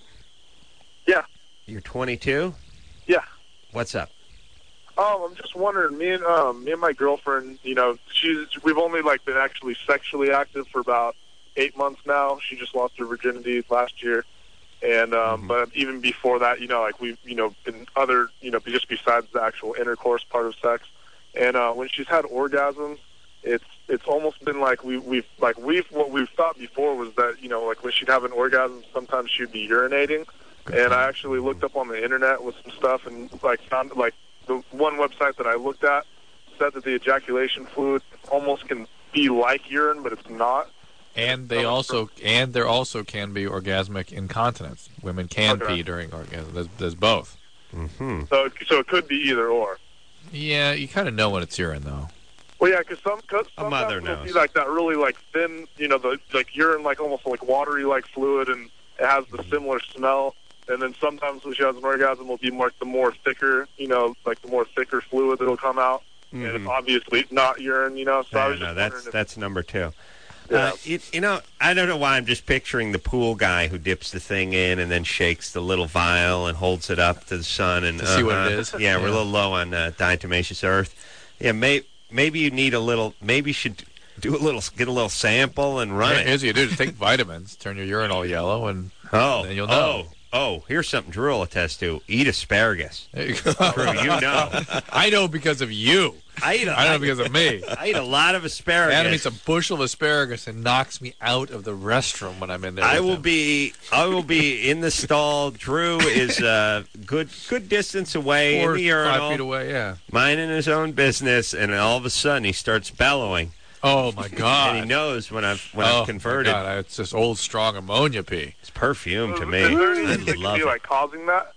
Yeah. You're twenty-two? Yeah. What's up? Um, I'm just wondering, me and um, me and my girlfriend, you know, she's we've only like been actually sexually active for about eight months now. She just lost her virginity last year, and um, Mm-hmm. but even before that, you know, like we've you know been other, you know, just besides the actual intercourse part of sex, and uh, when she's had orgasms, it's it's almost been like we we've like we've what we've thought before was that you know like when she'd have an orgasm, sometimes she'd be urinating. And I actually looked up on the internet with some stuff and like found like the one website that I looked at said that the ejaculation fluid almost can be like urine, but it's not. And they also and there also can be orgasmic incontinence. Women can Okay. pee during orgasm. There's, there's both. Mm-hmm. So it, so it could be either or. Yeah, you kind of know when it's urine though. Well, yeah, because some cause A mother sometimes it'll knows. be like that really like thin, you know, the like urine, like almost like watery like fluid, and it has the similar smell. And then sometimes when she has an orgasm, will be more the more thicker, you know, like the more thicker fluid that'll come out, and it's obviously not urine, you know. So I No, was no, just that's wondering if, that's number two. Yeah. Uh, you, you know, I don't know why I'm just picturing the pool guy who dips the thing in and then shakes the little vial and holds it up to the sun and To see what uh-huh. it is? Yeah, we're a Yeah. little low on uh, diatomaceous earth. Yeah, may, maybe you need a little. Maybe you should do a little, get a little sample and run it. Here's what you do: just take vitamins, turn your urine all yellow, and Oh, then you'll know. oh, oh! Here's something Drew will attest to: eat asparagus. there you go. Drew, you know, I know because of you. I eat. A, I know because of me. I eat a lot of asparagus. Adam eats a bushel of asparagus and knocks me out of the restroom when I'm in there. I with will him. be. I will be in the stall. Drew is a good, good distance away four, in the five urinal, feet away. Yeah. minding his own business, and all of a sudden he starts bellowing, Oh my God. and he knows when I've when oh, I've converted. My God. It's just old strong ammonia pee. It's perfume to is me. there I anything that could love be it. like causing that?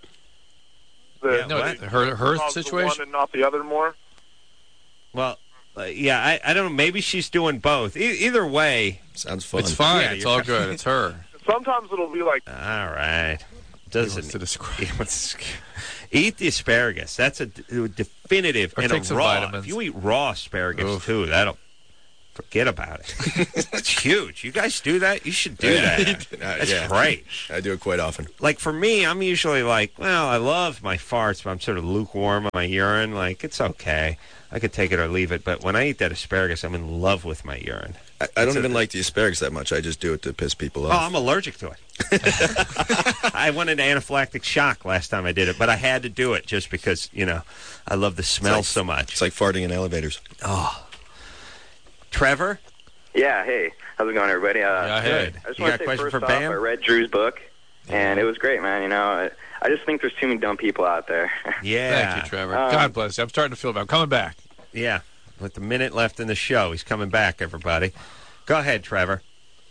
The, Yeah, No, what? her her cause the situation. one and not the other more. Well, uh, yeah, I, I don't know. Maybe she's doing both. E- either way, Sounds fun. It's fine. Yeah, it's you're all right. good. It's her. Sometimes it'll be like all right. He wants Doesn't to describe. He wants to- Eat the asparagus. That's a d- definitive. Or and take a some raw. vitamins. If you eat raw asparagus Oof. too, that'll forget about it. It's huge. You guys do that? You should do Yeah. that. Uh, That's yeah. great. I do it quite often. Like for me, I'm usually like, well, I love my farts, but I'm sort of lukewarm on my urine. Like it's okay. I could take it or leave it. But when I eat that asparagus, I'm in love with my urine. I, I don't It's a- even like the asparagus that much. I just do it to piss people Oh, off. I'm allergic to it. I went into anaphylactic shock last time I did it, but I had to do it just because, you know, I love the smell like- so much. It's like farting in elevators. Oh. Trevor? Yeah, hey. How's it going, everybody? Uh, Yeah, hey. Good. I just You want got to a say, question first for off, Bam? I read Drew's book, and it was great, man. You know, I, I just think there's too many dumb people out there. Yeah. Thank you, Trevor. Um, God bless you. I'm starting to feel bad. I'm coming back. Yeah. With the minute left in the show, he's coming back, everybody. Go ahead, Trevor.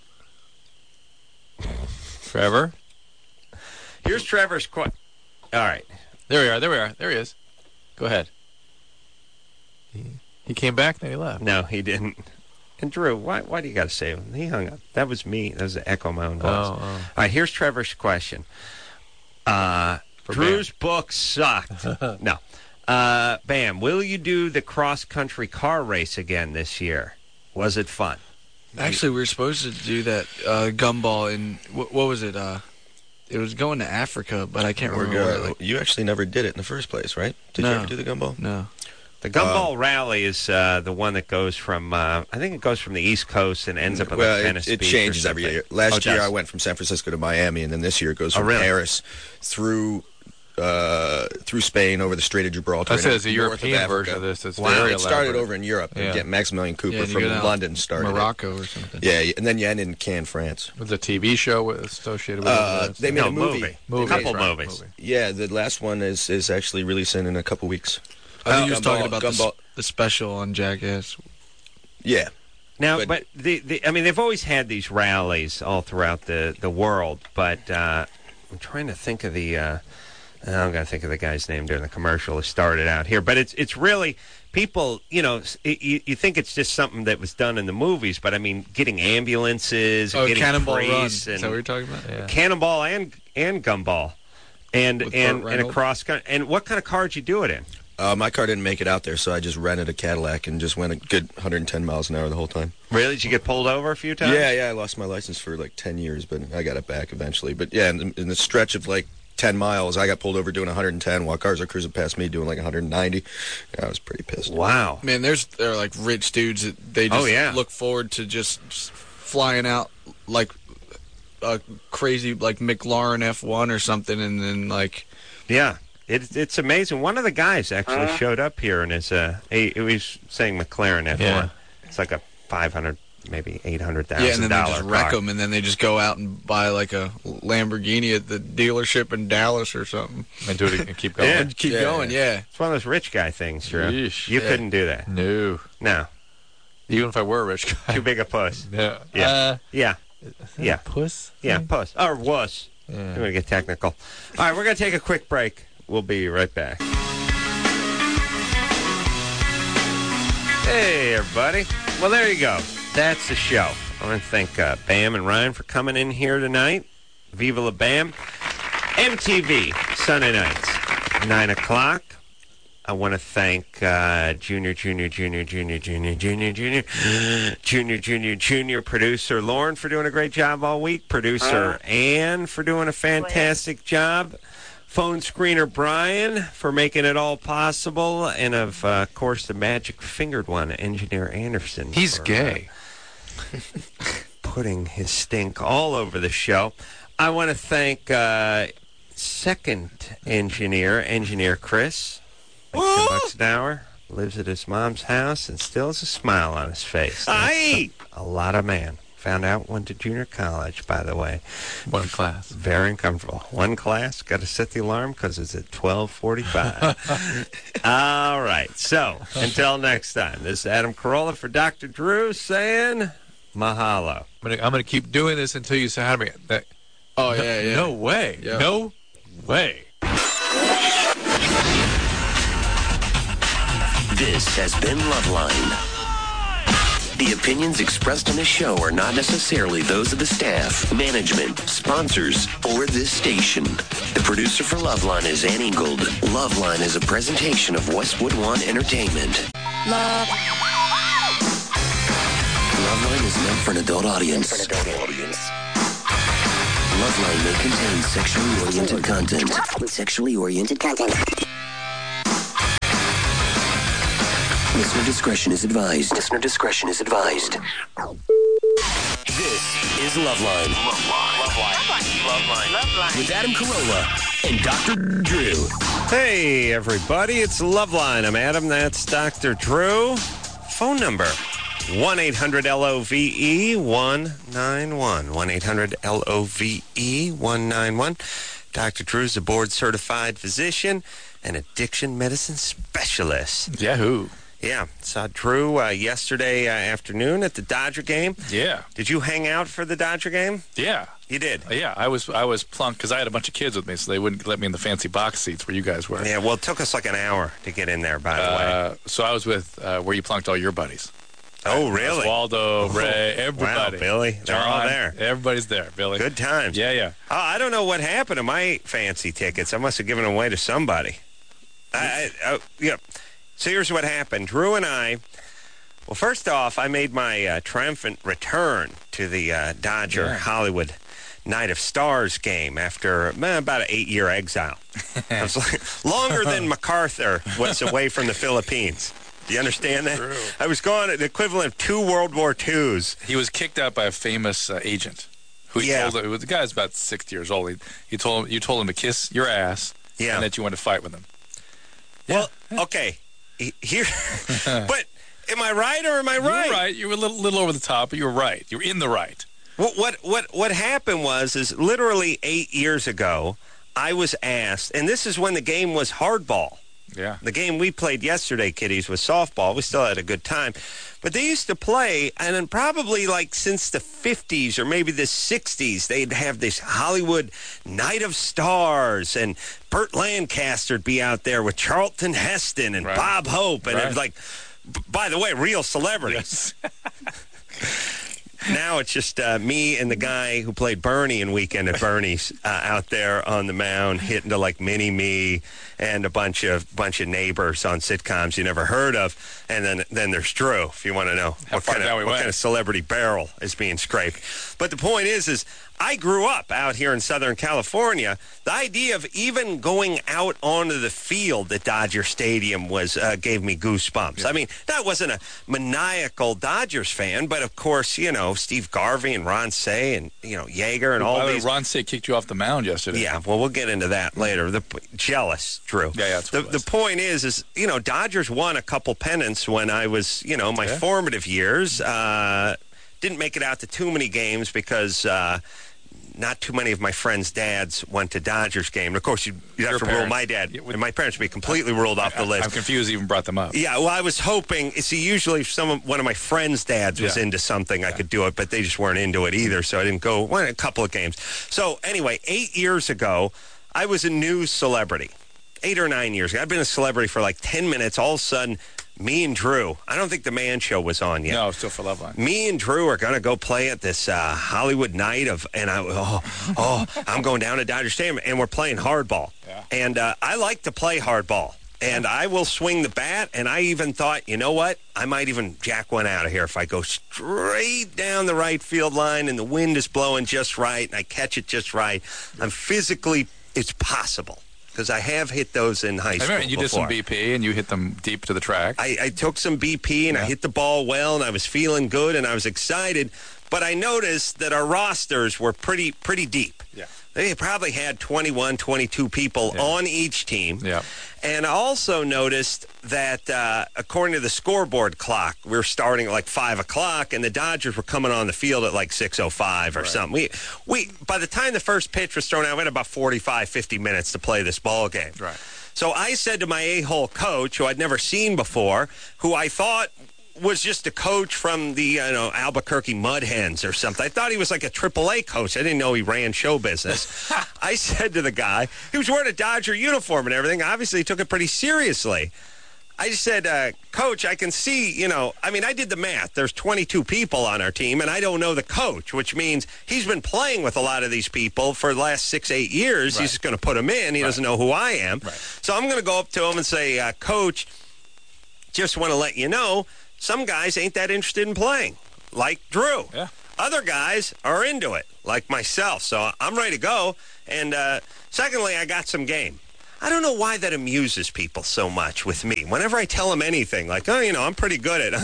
Trevor? Here's Trevor's question. All right. There we are. There we are. There he is. Go ahead. He, he came back, then he left. No, he didn't. And Drew, why why do you got to say him? He hung up. That was me. That was the echo of my own voice. Oh, oh. All right, here's Trevor's question. Uh, For Drew's book sucked. No. Uh, Bam, will you do the cross-country car race again this year? Was it fun? Actually, we were supposed to do that uh, gumball in what, what was it? Uh, it was going to Africa, but I can't Or, remember. uh, where, like, you actually never did it in the first place, right? Did No. you ever do the gumball? no. The Gumball Rally is uh, the one that goes from, uh, I think it goes from the East Coast and ends up at well, like it, Venice it Beach or changes every something. year. Last Oh, it year does. I went from San Francisco to Miami, and then this year it goes Oh, from really? Paris through uh, through Spain over the Strait of Gibraltar. I and said it's a north European Africa. version of this. It's Wow. very It started elaborate. over in Europe. Yeah. Yeah. Maximilian Cooper Yeah, and you from go down London started it. Morocco or something. Yeah, and then you end in Cannes, France. With a T V show with- associated with Uh, it. they made No, a movie. movie. Movie, A couple right, movies. movie. Yeah, the last one is, is actually releasing in a couple weeks. I think Uh, he was Gumball- talking about the, Gumball- s- the special on Jackass. Yeah. Now, but, But- the, the I mean, they've always had these rallies all throughout the, the world, but uh, I'm trying to think of the, uh, I'm going to think of the guy's name during the commercial that started out here, but it's it's really, people, you know, s- it, you, you think it's just something that was done in the movies, but I mean, getting ambulances, Oh, getting Cannonball Run. priests, Is and that what you're talking about? Yeah. Cannonball and, and Gumball. And, With and, Burt and a Reynolds? cross country. And what kind of car did you do it in? Uh, my car didn't make it out there, so I just rented a Cadillac and just went a good one hundred ten miles an hour the whole time. Really? Did you get pulled over a few times? Yeah, yeah, I lost my license for like ten years, but I got it back eventually. But yeah, in, in the stretch of like ten miles, I got pulled over doing one hundred ten while cars are cruising past me doing like one hundred ninety. Yeah, I was pretty pissed. Wow. Man, there's there are like rich dudes that they just Oh, yeah. look forward to just s- flying out like a crazy like McLaren F one or something, and then like Yeah, it, it's amazing. One of the guys actually Huh? showed up here and is uh, he, he was saying McLaren F one. Yeah. It's like a five hundred, maybe eight hundred thousand yeah, and then they dollar just wreck car. them, and then they just go out and buy like a Lamborghini at the dealership in Dallas or something, And do it and keep going. Yeah. and keep Yeah, going. Yeah. It's one of those rich guy things, Drew. Yeesh. You Yeah. couldn't do that. No. No, Even if I were a rich guy. too big a puss. Yeah. Yeah. Uh, Yeah, yeah, puss? yeah, puss or wuss. Yeah. I'm gonna get technical. All right, we're gonna take a quick break. We'll be right back. Hey, everybody. Well, there you go. That's the show. I want to thank uh, Bam and Ryan for coming in here tonight. Viva la Bam. M T V, Sunday nights, nine o'clock. I want to thank uh, Junior, Junior, Junior, Junior, Junior, Junior, Junior, Junior, Junior, Junior, producer Lauren for doing a great job all week, producer Ann for doing a fantastic job, phone screener Brian for making it all possible, and of uh, course the magic fingered one, Engineer Anderson. He's for, uh, gay. putting his stink all over the show. I want to thank uh, second engineer, Engineer Chris. Makes ten bucks an hour, lives at his mom's house, and still has a smile on his face. Aye! A lot of man. Found out went to junior college, by the way. One class. Very uncomfortable. One class, got to set the alarm because it's at twelve forty-five. All right. So, until next time, this is Adam Carolla for Doctor Drew saying mahalo. I'm gonna, I'm gonna keep doing this until you say hi to me. That, Oh yeah, yeah. No way. Yeah. No way. This has been Loveline. The opinions expressed on this show are not necessarily those of the staff, management, sponsors, or this station. The producer for Loveline is Ann Ingold. Loveline is a presentation of Westwood One Entertainment. Love. Loveline is meant for an adult audience. For an adult audience. Loveline may contain sexually oriented content. Sexually oriented content. Listener discretion is advised. Listener discretion is advised. This is Loveline. Loveline. Loveline. Loveline. Loveline. With Adam Carolla and Doctor Drew. Hey, everybody. It's Loveline. I'm Adam. That's Doctor Drew. Phone number, one eight hundred L O V E one nine one. one eight hundred L O V E one nine one. Doctor Drew's a board-certified physician and addiction medicine specialist. Yahoo. Yeah, saw Drew uh, yesterday uh, afternoon at the Dodger game. Yeah. Did you hang out for the Dodger game? Yeah. You did? Uh, yeah, I was I was plunked because I had a bunch of kids with me, so they wouldn't let me in the fancy box seats where you guys were. Yeah, well, it took us like an hour to get in there, by the uh, way. So I was with uh, where you plunked all your buddies. Oh, really? Waldo, Ray, everybody. Wow, Billy. They're John, all there. Everybody's there, Billy. Good times. Yeah, yeah. Oh, I don't know what happened to my fancy tickets. I must have given them away to somebody. I, I, I, yeah. So here's what happened. Drew and I, well, first off, I made my uh, triumphant return to the uh, Dodger Yeah. Hollywood Night of Stars game after eh, about an eight-year exile. I was like, longer than MacArthur was away from the Philippines. Do you understand that? True. I was gone at the equivalent of two World War Twos. He was kicked out by a famous uh, agent. Who he Yeah. told him, the guy's about sixty years old. He, he told him, you told him to kiss your ass, Yeah. and that you wanted to fight with him. Well, okay. He- Here, but am I right or am I You right? were right. You were a little, little over the top, but you were right. You were in the right. What what what what happened was is literally eight years ago, I was asked, and this is when the game was hardball. Yeah. The game we played yesterday, kiddies, was softball. We still had a good time. But they used to play, and then probably like since the fifties or maybe the sixties, they'd have this Hollywood Night of Stars, and Burt Lancaster'd be out there with Charlton Heston and Right. Bob Hope. And Right. it was like, b- by the way, real celebrities. Now it's just uh, me and the guy who played Bernie in Weekend at Bernie's uh, out there on the mound hitting to like Mini Me and a bunch of bunch of neighbors on sitcoms you never heard of. And then then there's Drew, if you want to know How what far kind, down of, we what went. kind of celebrity barrel is being scraped. But the point is, is I grew up out here in Southern California. The idea of even going out onto the field at Dodger Stadium was uh, gave me goosebumps. I mean, that wasn't a maniacal Dodgers fan, but of course, you know, Steve Garvey and Ron Say and, you know, Yeager and By all the way, these. Ron Say kicked you off the mound yesterday. Yeah, well, we'll get into that later. The jealous, Drew. Yeah, yeah, that's the, what it was. the point is, is you know, Dodgers won a couple pennants when I was, you know, my Yeah. formative years. Uh, didn't make it out to too many games because uh, not too many of my friends' dads went to Dodgers game. And of course, you'd, you'd have Your to rule parents. my dad Yeah, with- and my parents would be completely ruled off the I, list. I'm confused. You even brought them up. Yeah, well, I was hoping. See, usually if some of, one of my friends' dads was Yeah. into something, I could do it, but they just weren't into it either, so I didn't go. Went a couple of games. So anyway, eight years ago, I was a news celebrity. Eight or nine years ago, I'd been a celebrity for like ten minutes. All of a sudden, me and Drew. I don't think the Man Show was on yet. No, still for Loveline. Me and Drew are going to go play at this uh, Hollywood night of, and I, oh, oh, I'm going down to Dodger Stadium, and we're playing hardball. Yeah. And uh, I like to play hardball, and I will swing the bat, and I even thought, you know what? I might even jack one out of here if I go straight down the right field line, and the wind is blowing just right, and I catch it just right. I'm physically, it's possible. Because I have hit those in high I school remember you did before. some B P and you hit them deep to the track. I, I took some B P and I Yeah. hit the ball well, and I was feeling good and I was excited. But I noticed that our rosters were pretty pretty deep. Yeah. They probably had twenty-one, twenty-two people Yeah. on each team. Yeah. And I also noticed that uh, according to the scoreboard clock, we were starting at like five o'clock, and the Dodgers were coming on the field at like six oh five or Right. something. We, we, by the time the first pitch was thrown out, we had about forty-five, fifty minutes to play this ball game. Right. So I said to my a-hole coach, who I'd never seen before, who I thought was just a coach from the you know Albuquerque Mud Hens or something. I thought he was like a triple A coach. I didn't know he ran show business. I said to the guy, he was wearing a Dodger uniform and everything. Obviously, he took it pretty seriously. I just said, uh, Coach, I can see, you know, I mean, I did the math. There's twenty-two people on our team, and I don't know the coach, which means he's been playing with a lot of these people for the last six, eight years. Right. He's just going to put them in. He Right. doesn't know who I am. Right. So I'm going to go up to him and say, uh, Coach, just want to let you know, some guys ain't that interested in playing, like Drew. Yeah. Other guys are into it, like myself. So I'm ready to go. And uh, secondly, I got some game. I don't know why that amuses people so much with me. Whenever I tell them anything, like, oh, you know, I'm pretty good at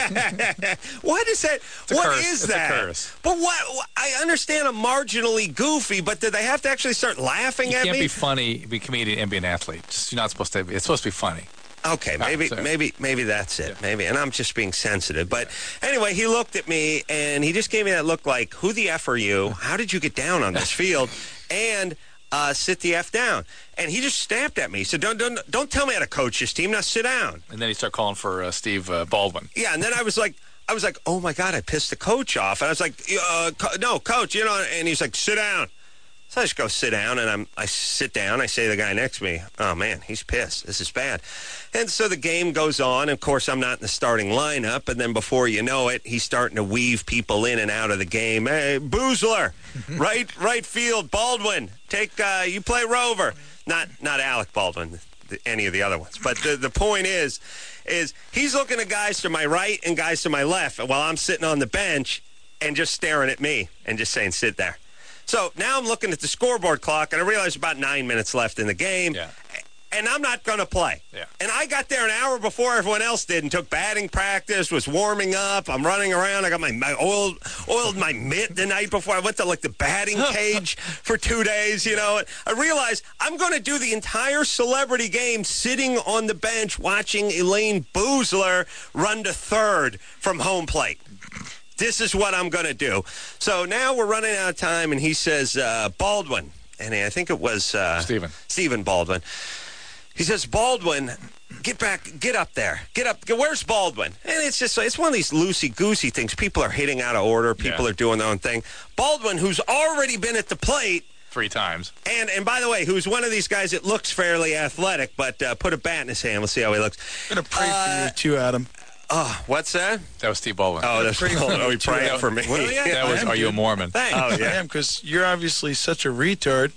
it. What is that? a What curse. is It's a that? curse. But what? I understand I'm marginally goofy, but do they have to actually start laughing You at can't me? be funny, be a comedian, and be an athlete. Just, you're not supposed to. Be, it's supposed to be funny. Okay, maybe, so- maybe, maybe that's it. Yeah. Maybe, and I'm just being sensitive. But anyway, he looked at me and he just gave me that look like, "Who the f are you? How did you get down on this field?" And uh, sit the f down. And he just snapped at me. He said, "Don't, don't, don't tell me how to coach this team. Now sit down." And then he started calling for uh, Steve uh, Baldwin. Yeah, and then I was like, I was like, "Oh my God, I pissed the coach off." And I was like, uh, co- "No, coach, you know." And he's like, "Sit down." So I just go sit down, and I'm, I sit down. I say to the guy next to me, "Oh, man, he's pissed. This is bad." And so the game goes on. Of course, I'm not in the starting lineup. And then before you know it, he's starting to weave people in and out of the game. Hey, Boozler, right right field, Baldwin, take uh, you play Rover. Not not Alec Baldwin, the, any of the other ones. But the, the point is, is he's looking at guys to my right and guys to my left while I'm sitting on the bench and just staring at me and just saying, "Sit there." So now I'm looking at the scoreboard clock, and I realize about nine minutes left in the game, Yeah. and I'm not going to play. Yeah. And I got there an hour before everyone else did and took batting practice, was warming up. I'm running around. I got my, my oiled, oiled my mitt the night before. I went to, like, the batting cage for two days, you know. I realized I'm going to do the entire celebrity game sitting on the bench watching Elaine Boozler run to third from home plate. This is what I'm going to do. So now we're running out of time, and he says, uh, Baldwin, and I think it was uh, Stephen. Stephen Baldwin. He says, Baldwin, get back, get up there. Get up. Where's Baldwin? And it's just, it's one of these loosey-goosey things. People are hitting out of order. People Yeah. are doing their own thing. Baldwin, who's already been at the plate, Three times. and and by the way, who's one of these guys that looks fairly athletic, but uh, put a bat in his hand. Let's see how he looks. I'm going to pray Uh, for you, too, Adam. Oh, what's that? That was Steve Baldwin. Oh, that's pretty cool. Oh, he praying for me. Well, yeah. that was. I am, Are you a dude. Mormon? Thanks. Oh, I yeah. am, because you're obviously such a retard.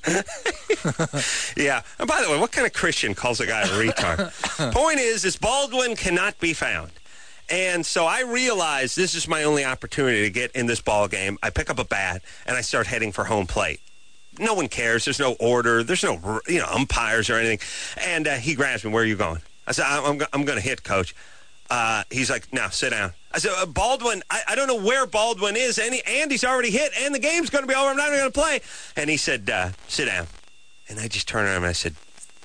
Yeah. And by the way, what kind of Christian calls a guy a retard? Point is, is Baldwin cannot be found. And so I realized this is my only opportunity to get in this ball game. I pick up a bat, and I start heading for home plate. No one cares. There's no order. There's no, you know, umpires or anything. And uh, he grabs me. Where are you going? I said, I'm, I'm, go- I'm going to hit, Coach. Uh, he's like, no, sit down. I said, uh, Baldwin, I, I don't know where Baldwin is. And, he, and he's already hit, and the game's going to be over. I'm not going to play. And he said, uh, sit down. And I just turned around and I said,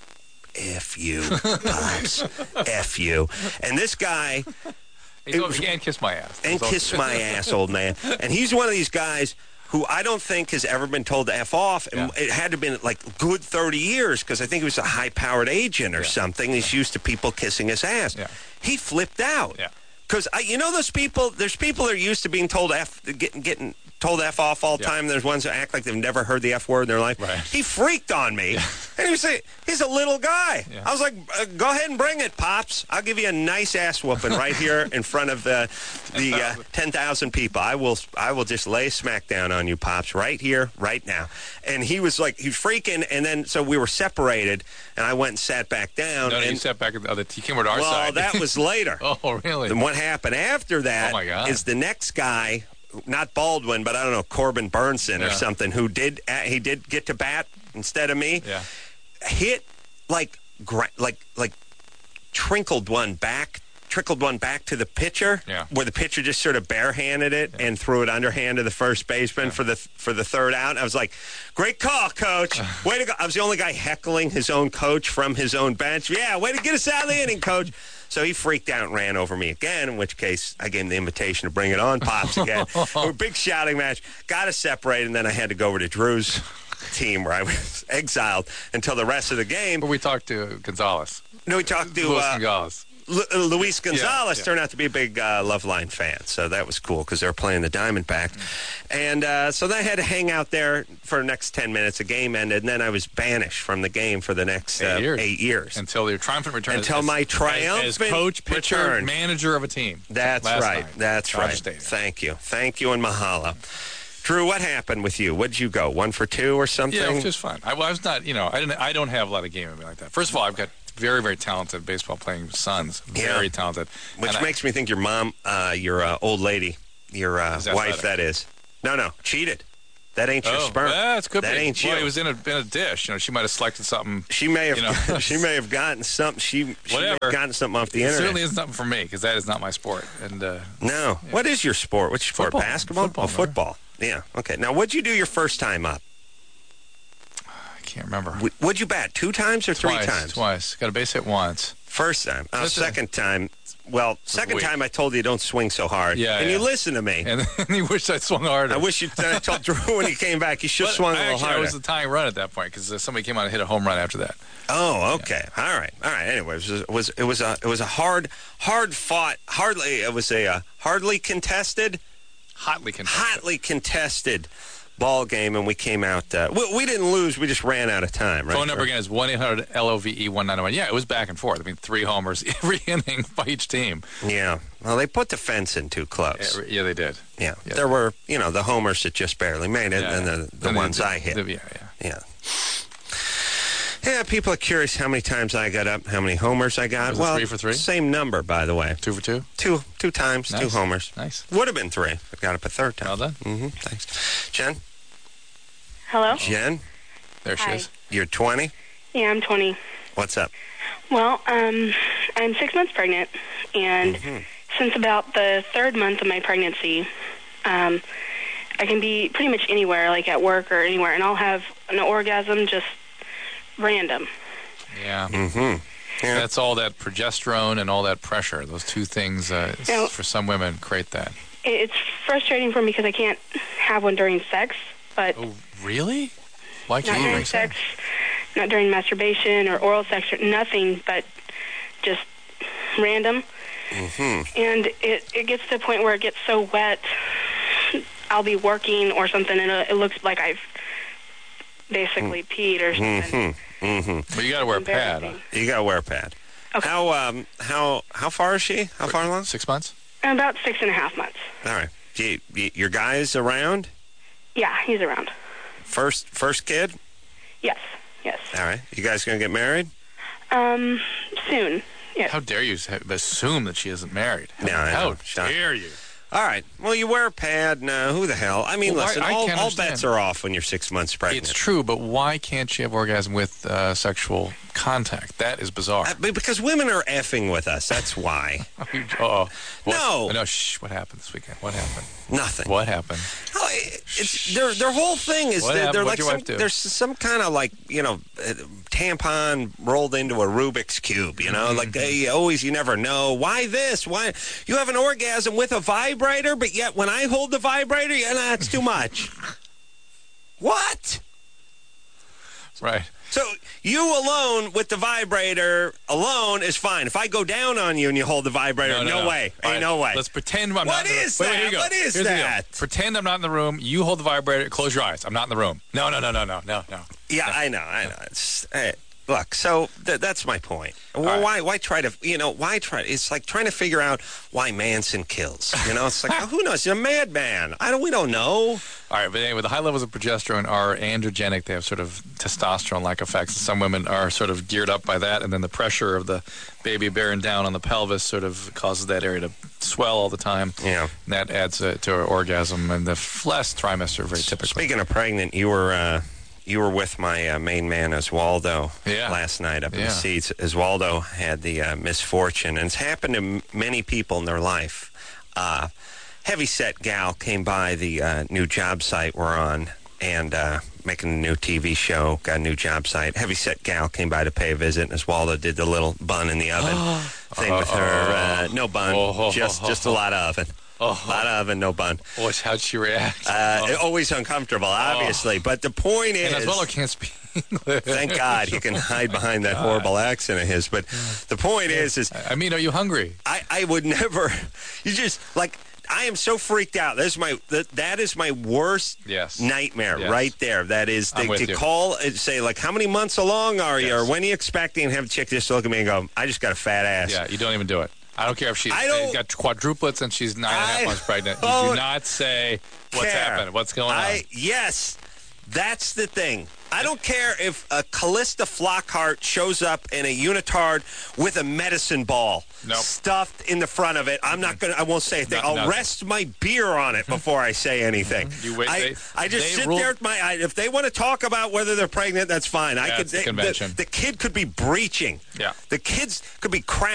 F you, Pops. F you. And this guy... He goes, and kiss my ass. And That's all- kiss my ass, old man. And he's one of these guys who I don't think has ever been told to F off. And Yeah. it had to have been like good thirty years because I think he was a high-powered agent or Yeah. something. He's used to people kissing his ass. Yeah. He flipped out. Yeah. Because, you know those people, there's people that are used to being told F, getting, getting told F off all the Yeah. time. There's ones that act like they've never heard the F word in their life. Right. He freaked on me. And he was saying, he's a little guy. Yeah. I was like, uh, go ahead and bring it, Pops. I'll give you a nice ass whooping right here in front of the the uh, ten thousand people. I will I will just lay smack down on you, Pops, right here, right now. And he was like, he was freaking. And then, so we were separated, and I went and sat back down. No, no, and, you sat back at the other. You came over to our well, side. that was later. Oh, really? And what happened after that Oh, my God. is the next guy, not Baldwin, but I don't know, Corbin Burnson or Yeah. something, who did uh, he did get to bat instead of me. Yeah. Hit like gra- like like trickled one back, trickled one back to the pitcher. Yeah. Where the pitcher just sort of barehanded it and threw it underhand to the first baseman for the for the third out. I was like, "Great call, coach! Way to go!" I was the only guy heckling his own coach from his own bench. Yeah, way to get us out of the inning, coach. So he freaked out and ran over me again, in which case I gave him the invitation to bring it on, Pops, again. A big shouting match. Got us separated, and then I had to go over to Drew's team where I was exiled until the rest of the game. But we talked to Gonzalez. No, we talked to Luis uh, Gonzalez. Lu- uh, Luis Gonzalez Yeah, yeah. turned out to be a big uh, Loveline fan, so that was cool because they were playing the Diamondback. And uh, so they had to hang out there for the next ten minutes. The game ended, and then I was banished from the game for the next Eight uh, years. eight years. Until your triumphant return. Until as, my as- triumphant as, coach, pitcher, return. manager of a team. That's last right. night. That's Dodger right. Stadium. Thank you. Thank you, and mahalo. Drew, what happened with you? What did you go? One for two or something? Yeah, it was just fun. I, well, I was not, you know, I didn't. I don't have a lot of game in me like that. First of all, I've got very, very talented baseball playing sons. Very Yeah. talented. Which And makes me think your mom, uh, your uh, old lady, your uh, Is wife, athletic. that is. No, no, cheated. That ain't I, your oh, sperm. That's good. That ain't Well, you. it was in a in a dish. You know, she might have selected something. She may have. You know. she may have gotten something. She, she may Whatever. have gotten something off the It internet. certainly isn't something for me because that is not my sport. And uh, No. What is your sport? What's your sport? Football. Basketball? Football, Oh, remember? football. Yeah. Okay. Now, what'd you do your first time up? I can't remember. W- What'd you bat? Two times or three twice, times? Twice. Got a base hit once. First time. Oh, That's a- second time. Well, second weak. time I told you don't swing so hard. Yeah, And yeah. you listen to me. And then he wished I'd swung harder. I wish you I told Drew when he came back he should have But swung a I little actually, harder. I was the tying run at that point because uh, somebody came out and hit a home run after that. Oh, okay. All right. All right. Anyway, it was it was it was a it was a hard hard fought hardly it was a uh, hardly contested Hotly contested. hotly contested ball game, and we came out. Uh, we, we didn't lose. We just ran out of time. Right? Phone number again is one eight hundred L O V E one nine one. Yeah, it was back and forth. I mean, three homers every inning by each team. Yeah. Well, they put the fence in too close. Yeah, yeah, they did. Yeah. Yeah. There were you know the homers that just barely made it, Yeah, and yeah. the the And ones the- I hit. the- yeah, yeah. Yeah. Yeah, people are curious how many times I got up, how many homers I got. Was it well, three for three? Same number, by the way. Two for two? Two, two times, two Nice. homers. Nice. Would have been three. I got up a third time. Well done. Mm-hmm. Thanks, Jen. Hello? Jen, There she Hi. is. you're twenty. Yeah, I'm twenty. What's up? Well, um, I'm six months pregnant, and since about the third month of my pregnancy, um, I can be pretty much anywhere, like at work or anywhere, and I'll have an orgasm just random. Yeah. Mm-hmm. Yeah. That's all that progesterone and all that pressure. Those two things, uh, s- Now- for some women, create that. It- It's frustrating for me because I can't have one during sex, but Oh, really? Why not can't you during drink sex, not during masturbation or oral sex, or nothing, but just random. Mm-hmm. And it, it gets to the point where it gets so wet, I'll be working or something, and it, it looks like I've basically peed or something. Mm-hmm. Mm-hmm. Well, you got to wear a pad. Embarrassing. You got to wear a pad. Okay. How um how how far is she? How far along? Six months? About six and a half months. All right. Do you, you, your guy's around? Yeah, he's around. First first kid? Yes, yes. All right. You guys gonna get married? Um, soon. Yes. How dare you ha- assume that she isn't married? How, Yeah, I how know. Shut- dare you? All right. Well, you wear a pad. No, who the hell? I mean, Well, why- listen, I all, can't all understand. bets are off when you're six months pregnant. It's true, but why can't she have orgasm with uh, sexual contact? That is bizarre. Uh, but because women are effing with us. That's why. Oh, what? No. no. Shh. What happened this weekend? What happened? Nothing. What happened? Oh, it's, their their whole thing is What they're, happened? they're What'd like your some, wife do? there's some kind of like you know uh, tampon rolled into a Rubik's cube. You know, Mm-hmm. like they always you never know why this why you have an orgasm with a vibrator, but yet when I hold the vibrator, yeah, nah, it's too much. What? Right. So you alone with the vibrator alone is fine. If I go down on you and you hold the vibrator, no, No, no, no. way, All ain't right, no way. Let's pretend I'm not What in the room. is Wait, wait, that? here you go. What is Here's the deal. that? Pretend I'm not in the room. You hold the vibrator. Close your eyes. I'm not in the room. No, no, no, no, no, no, no. Yeah, I know, I know. It's, hey, look, so th- that's my point. Well, right. why, why try to, you know, why try? It's like trying to figure out why Manson kills. You know, it's like well, who knows? He's a madman. I don't. We don't know. All right, but anyway, the high levels of progesterone are androgenic. They have sort of testosterone-like effects. Some women are sort of geared up by that, and then the pressure of the baby bearing down on the pelvis sort of causes that area to swell all the time. Yeah. And that adds uh, to orgasm, and the last trimester very typically. Speaking of pregnant, you were uh, you were with my uh, main man Oswaldo Yeah. last night up in Yeah. the seats. Oswaldo had the uh, misfortune, and it's happened to m- many people in their life. Uh, heavy-set gal came by the uh, new job site we're on and uh, making a new T V show, got a new job site. Heavy-set gal came by to pay a visit, and Oswaldo did the little bun in the oven thing with her. Uh, no bun, Oh. just just a lot of oven. A lot of oven, no bun. What's, how'd she react? Uh, Oh. Always uncomfortable, obviously. But the point And is... Oswaldo can't speak. Thank God he can hide behind that horrible accent of his. But the point is, is I mean, are you hungry? I, I would never. You just like. I am so freaked out. That's my that, that is my worst yes. nightmare yes. right there. That is the, to you. call and say like, how many months along are you, yes. or when are you expecting? And have a chick just look at me and go, I just got a fat ass. Yeah, you don't even do it. I don't care if she's I don't, got quadruplets and she's nine and a half months pregnant. You do not say what's care. happening, what's going I, on. Yes, that's the thing. I don't care if a Callista Flockhart shows up in a unitard with a medicine ball nope. stuffed in the front of it. I'm not gonna. I won't say a thing. No, I'll nothing. rest my beer on it before I say anything. You wait. I, They, I just they sit rule, there with my. I, if they want to talk about whether they're pregnant, that's fine. Yeah, I could. it's the they, convention. The, the kid could be breaching. Yeah. The kids could be cramped.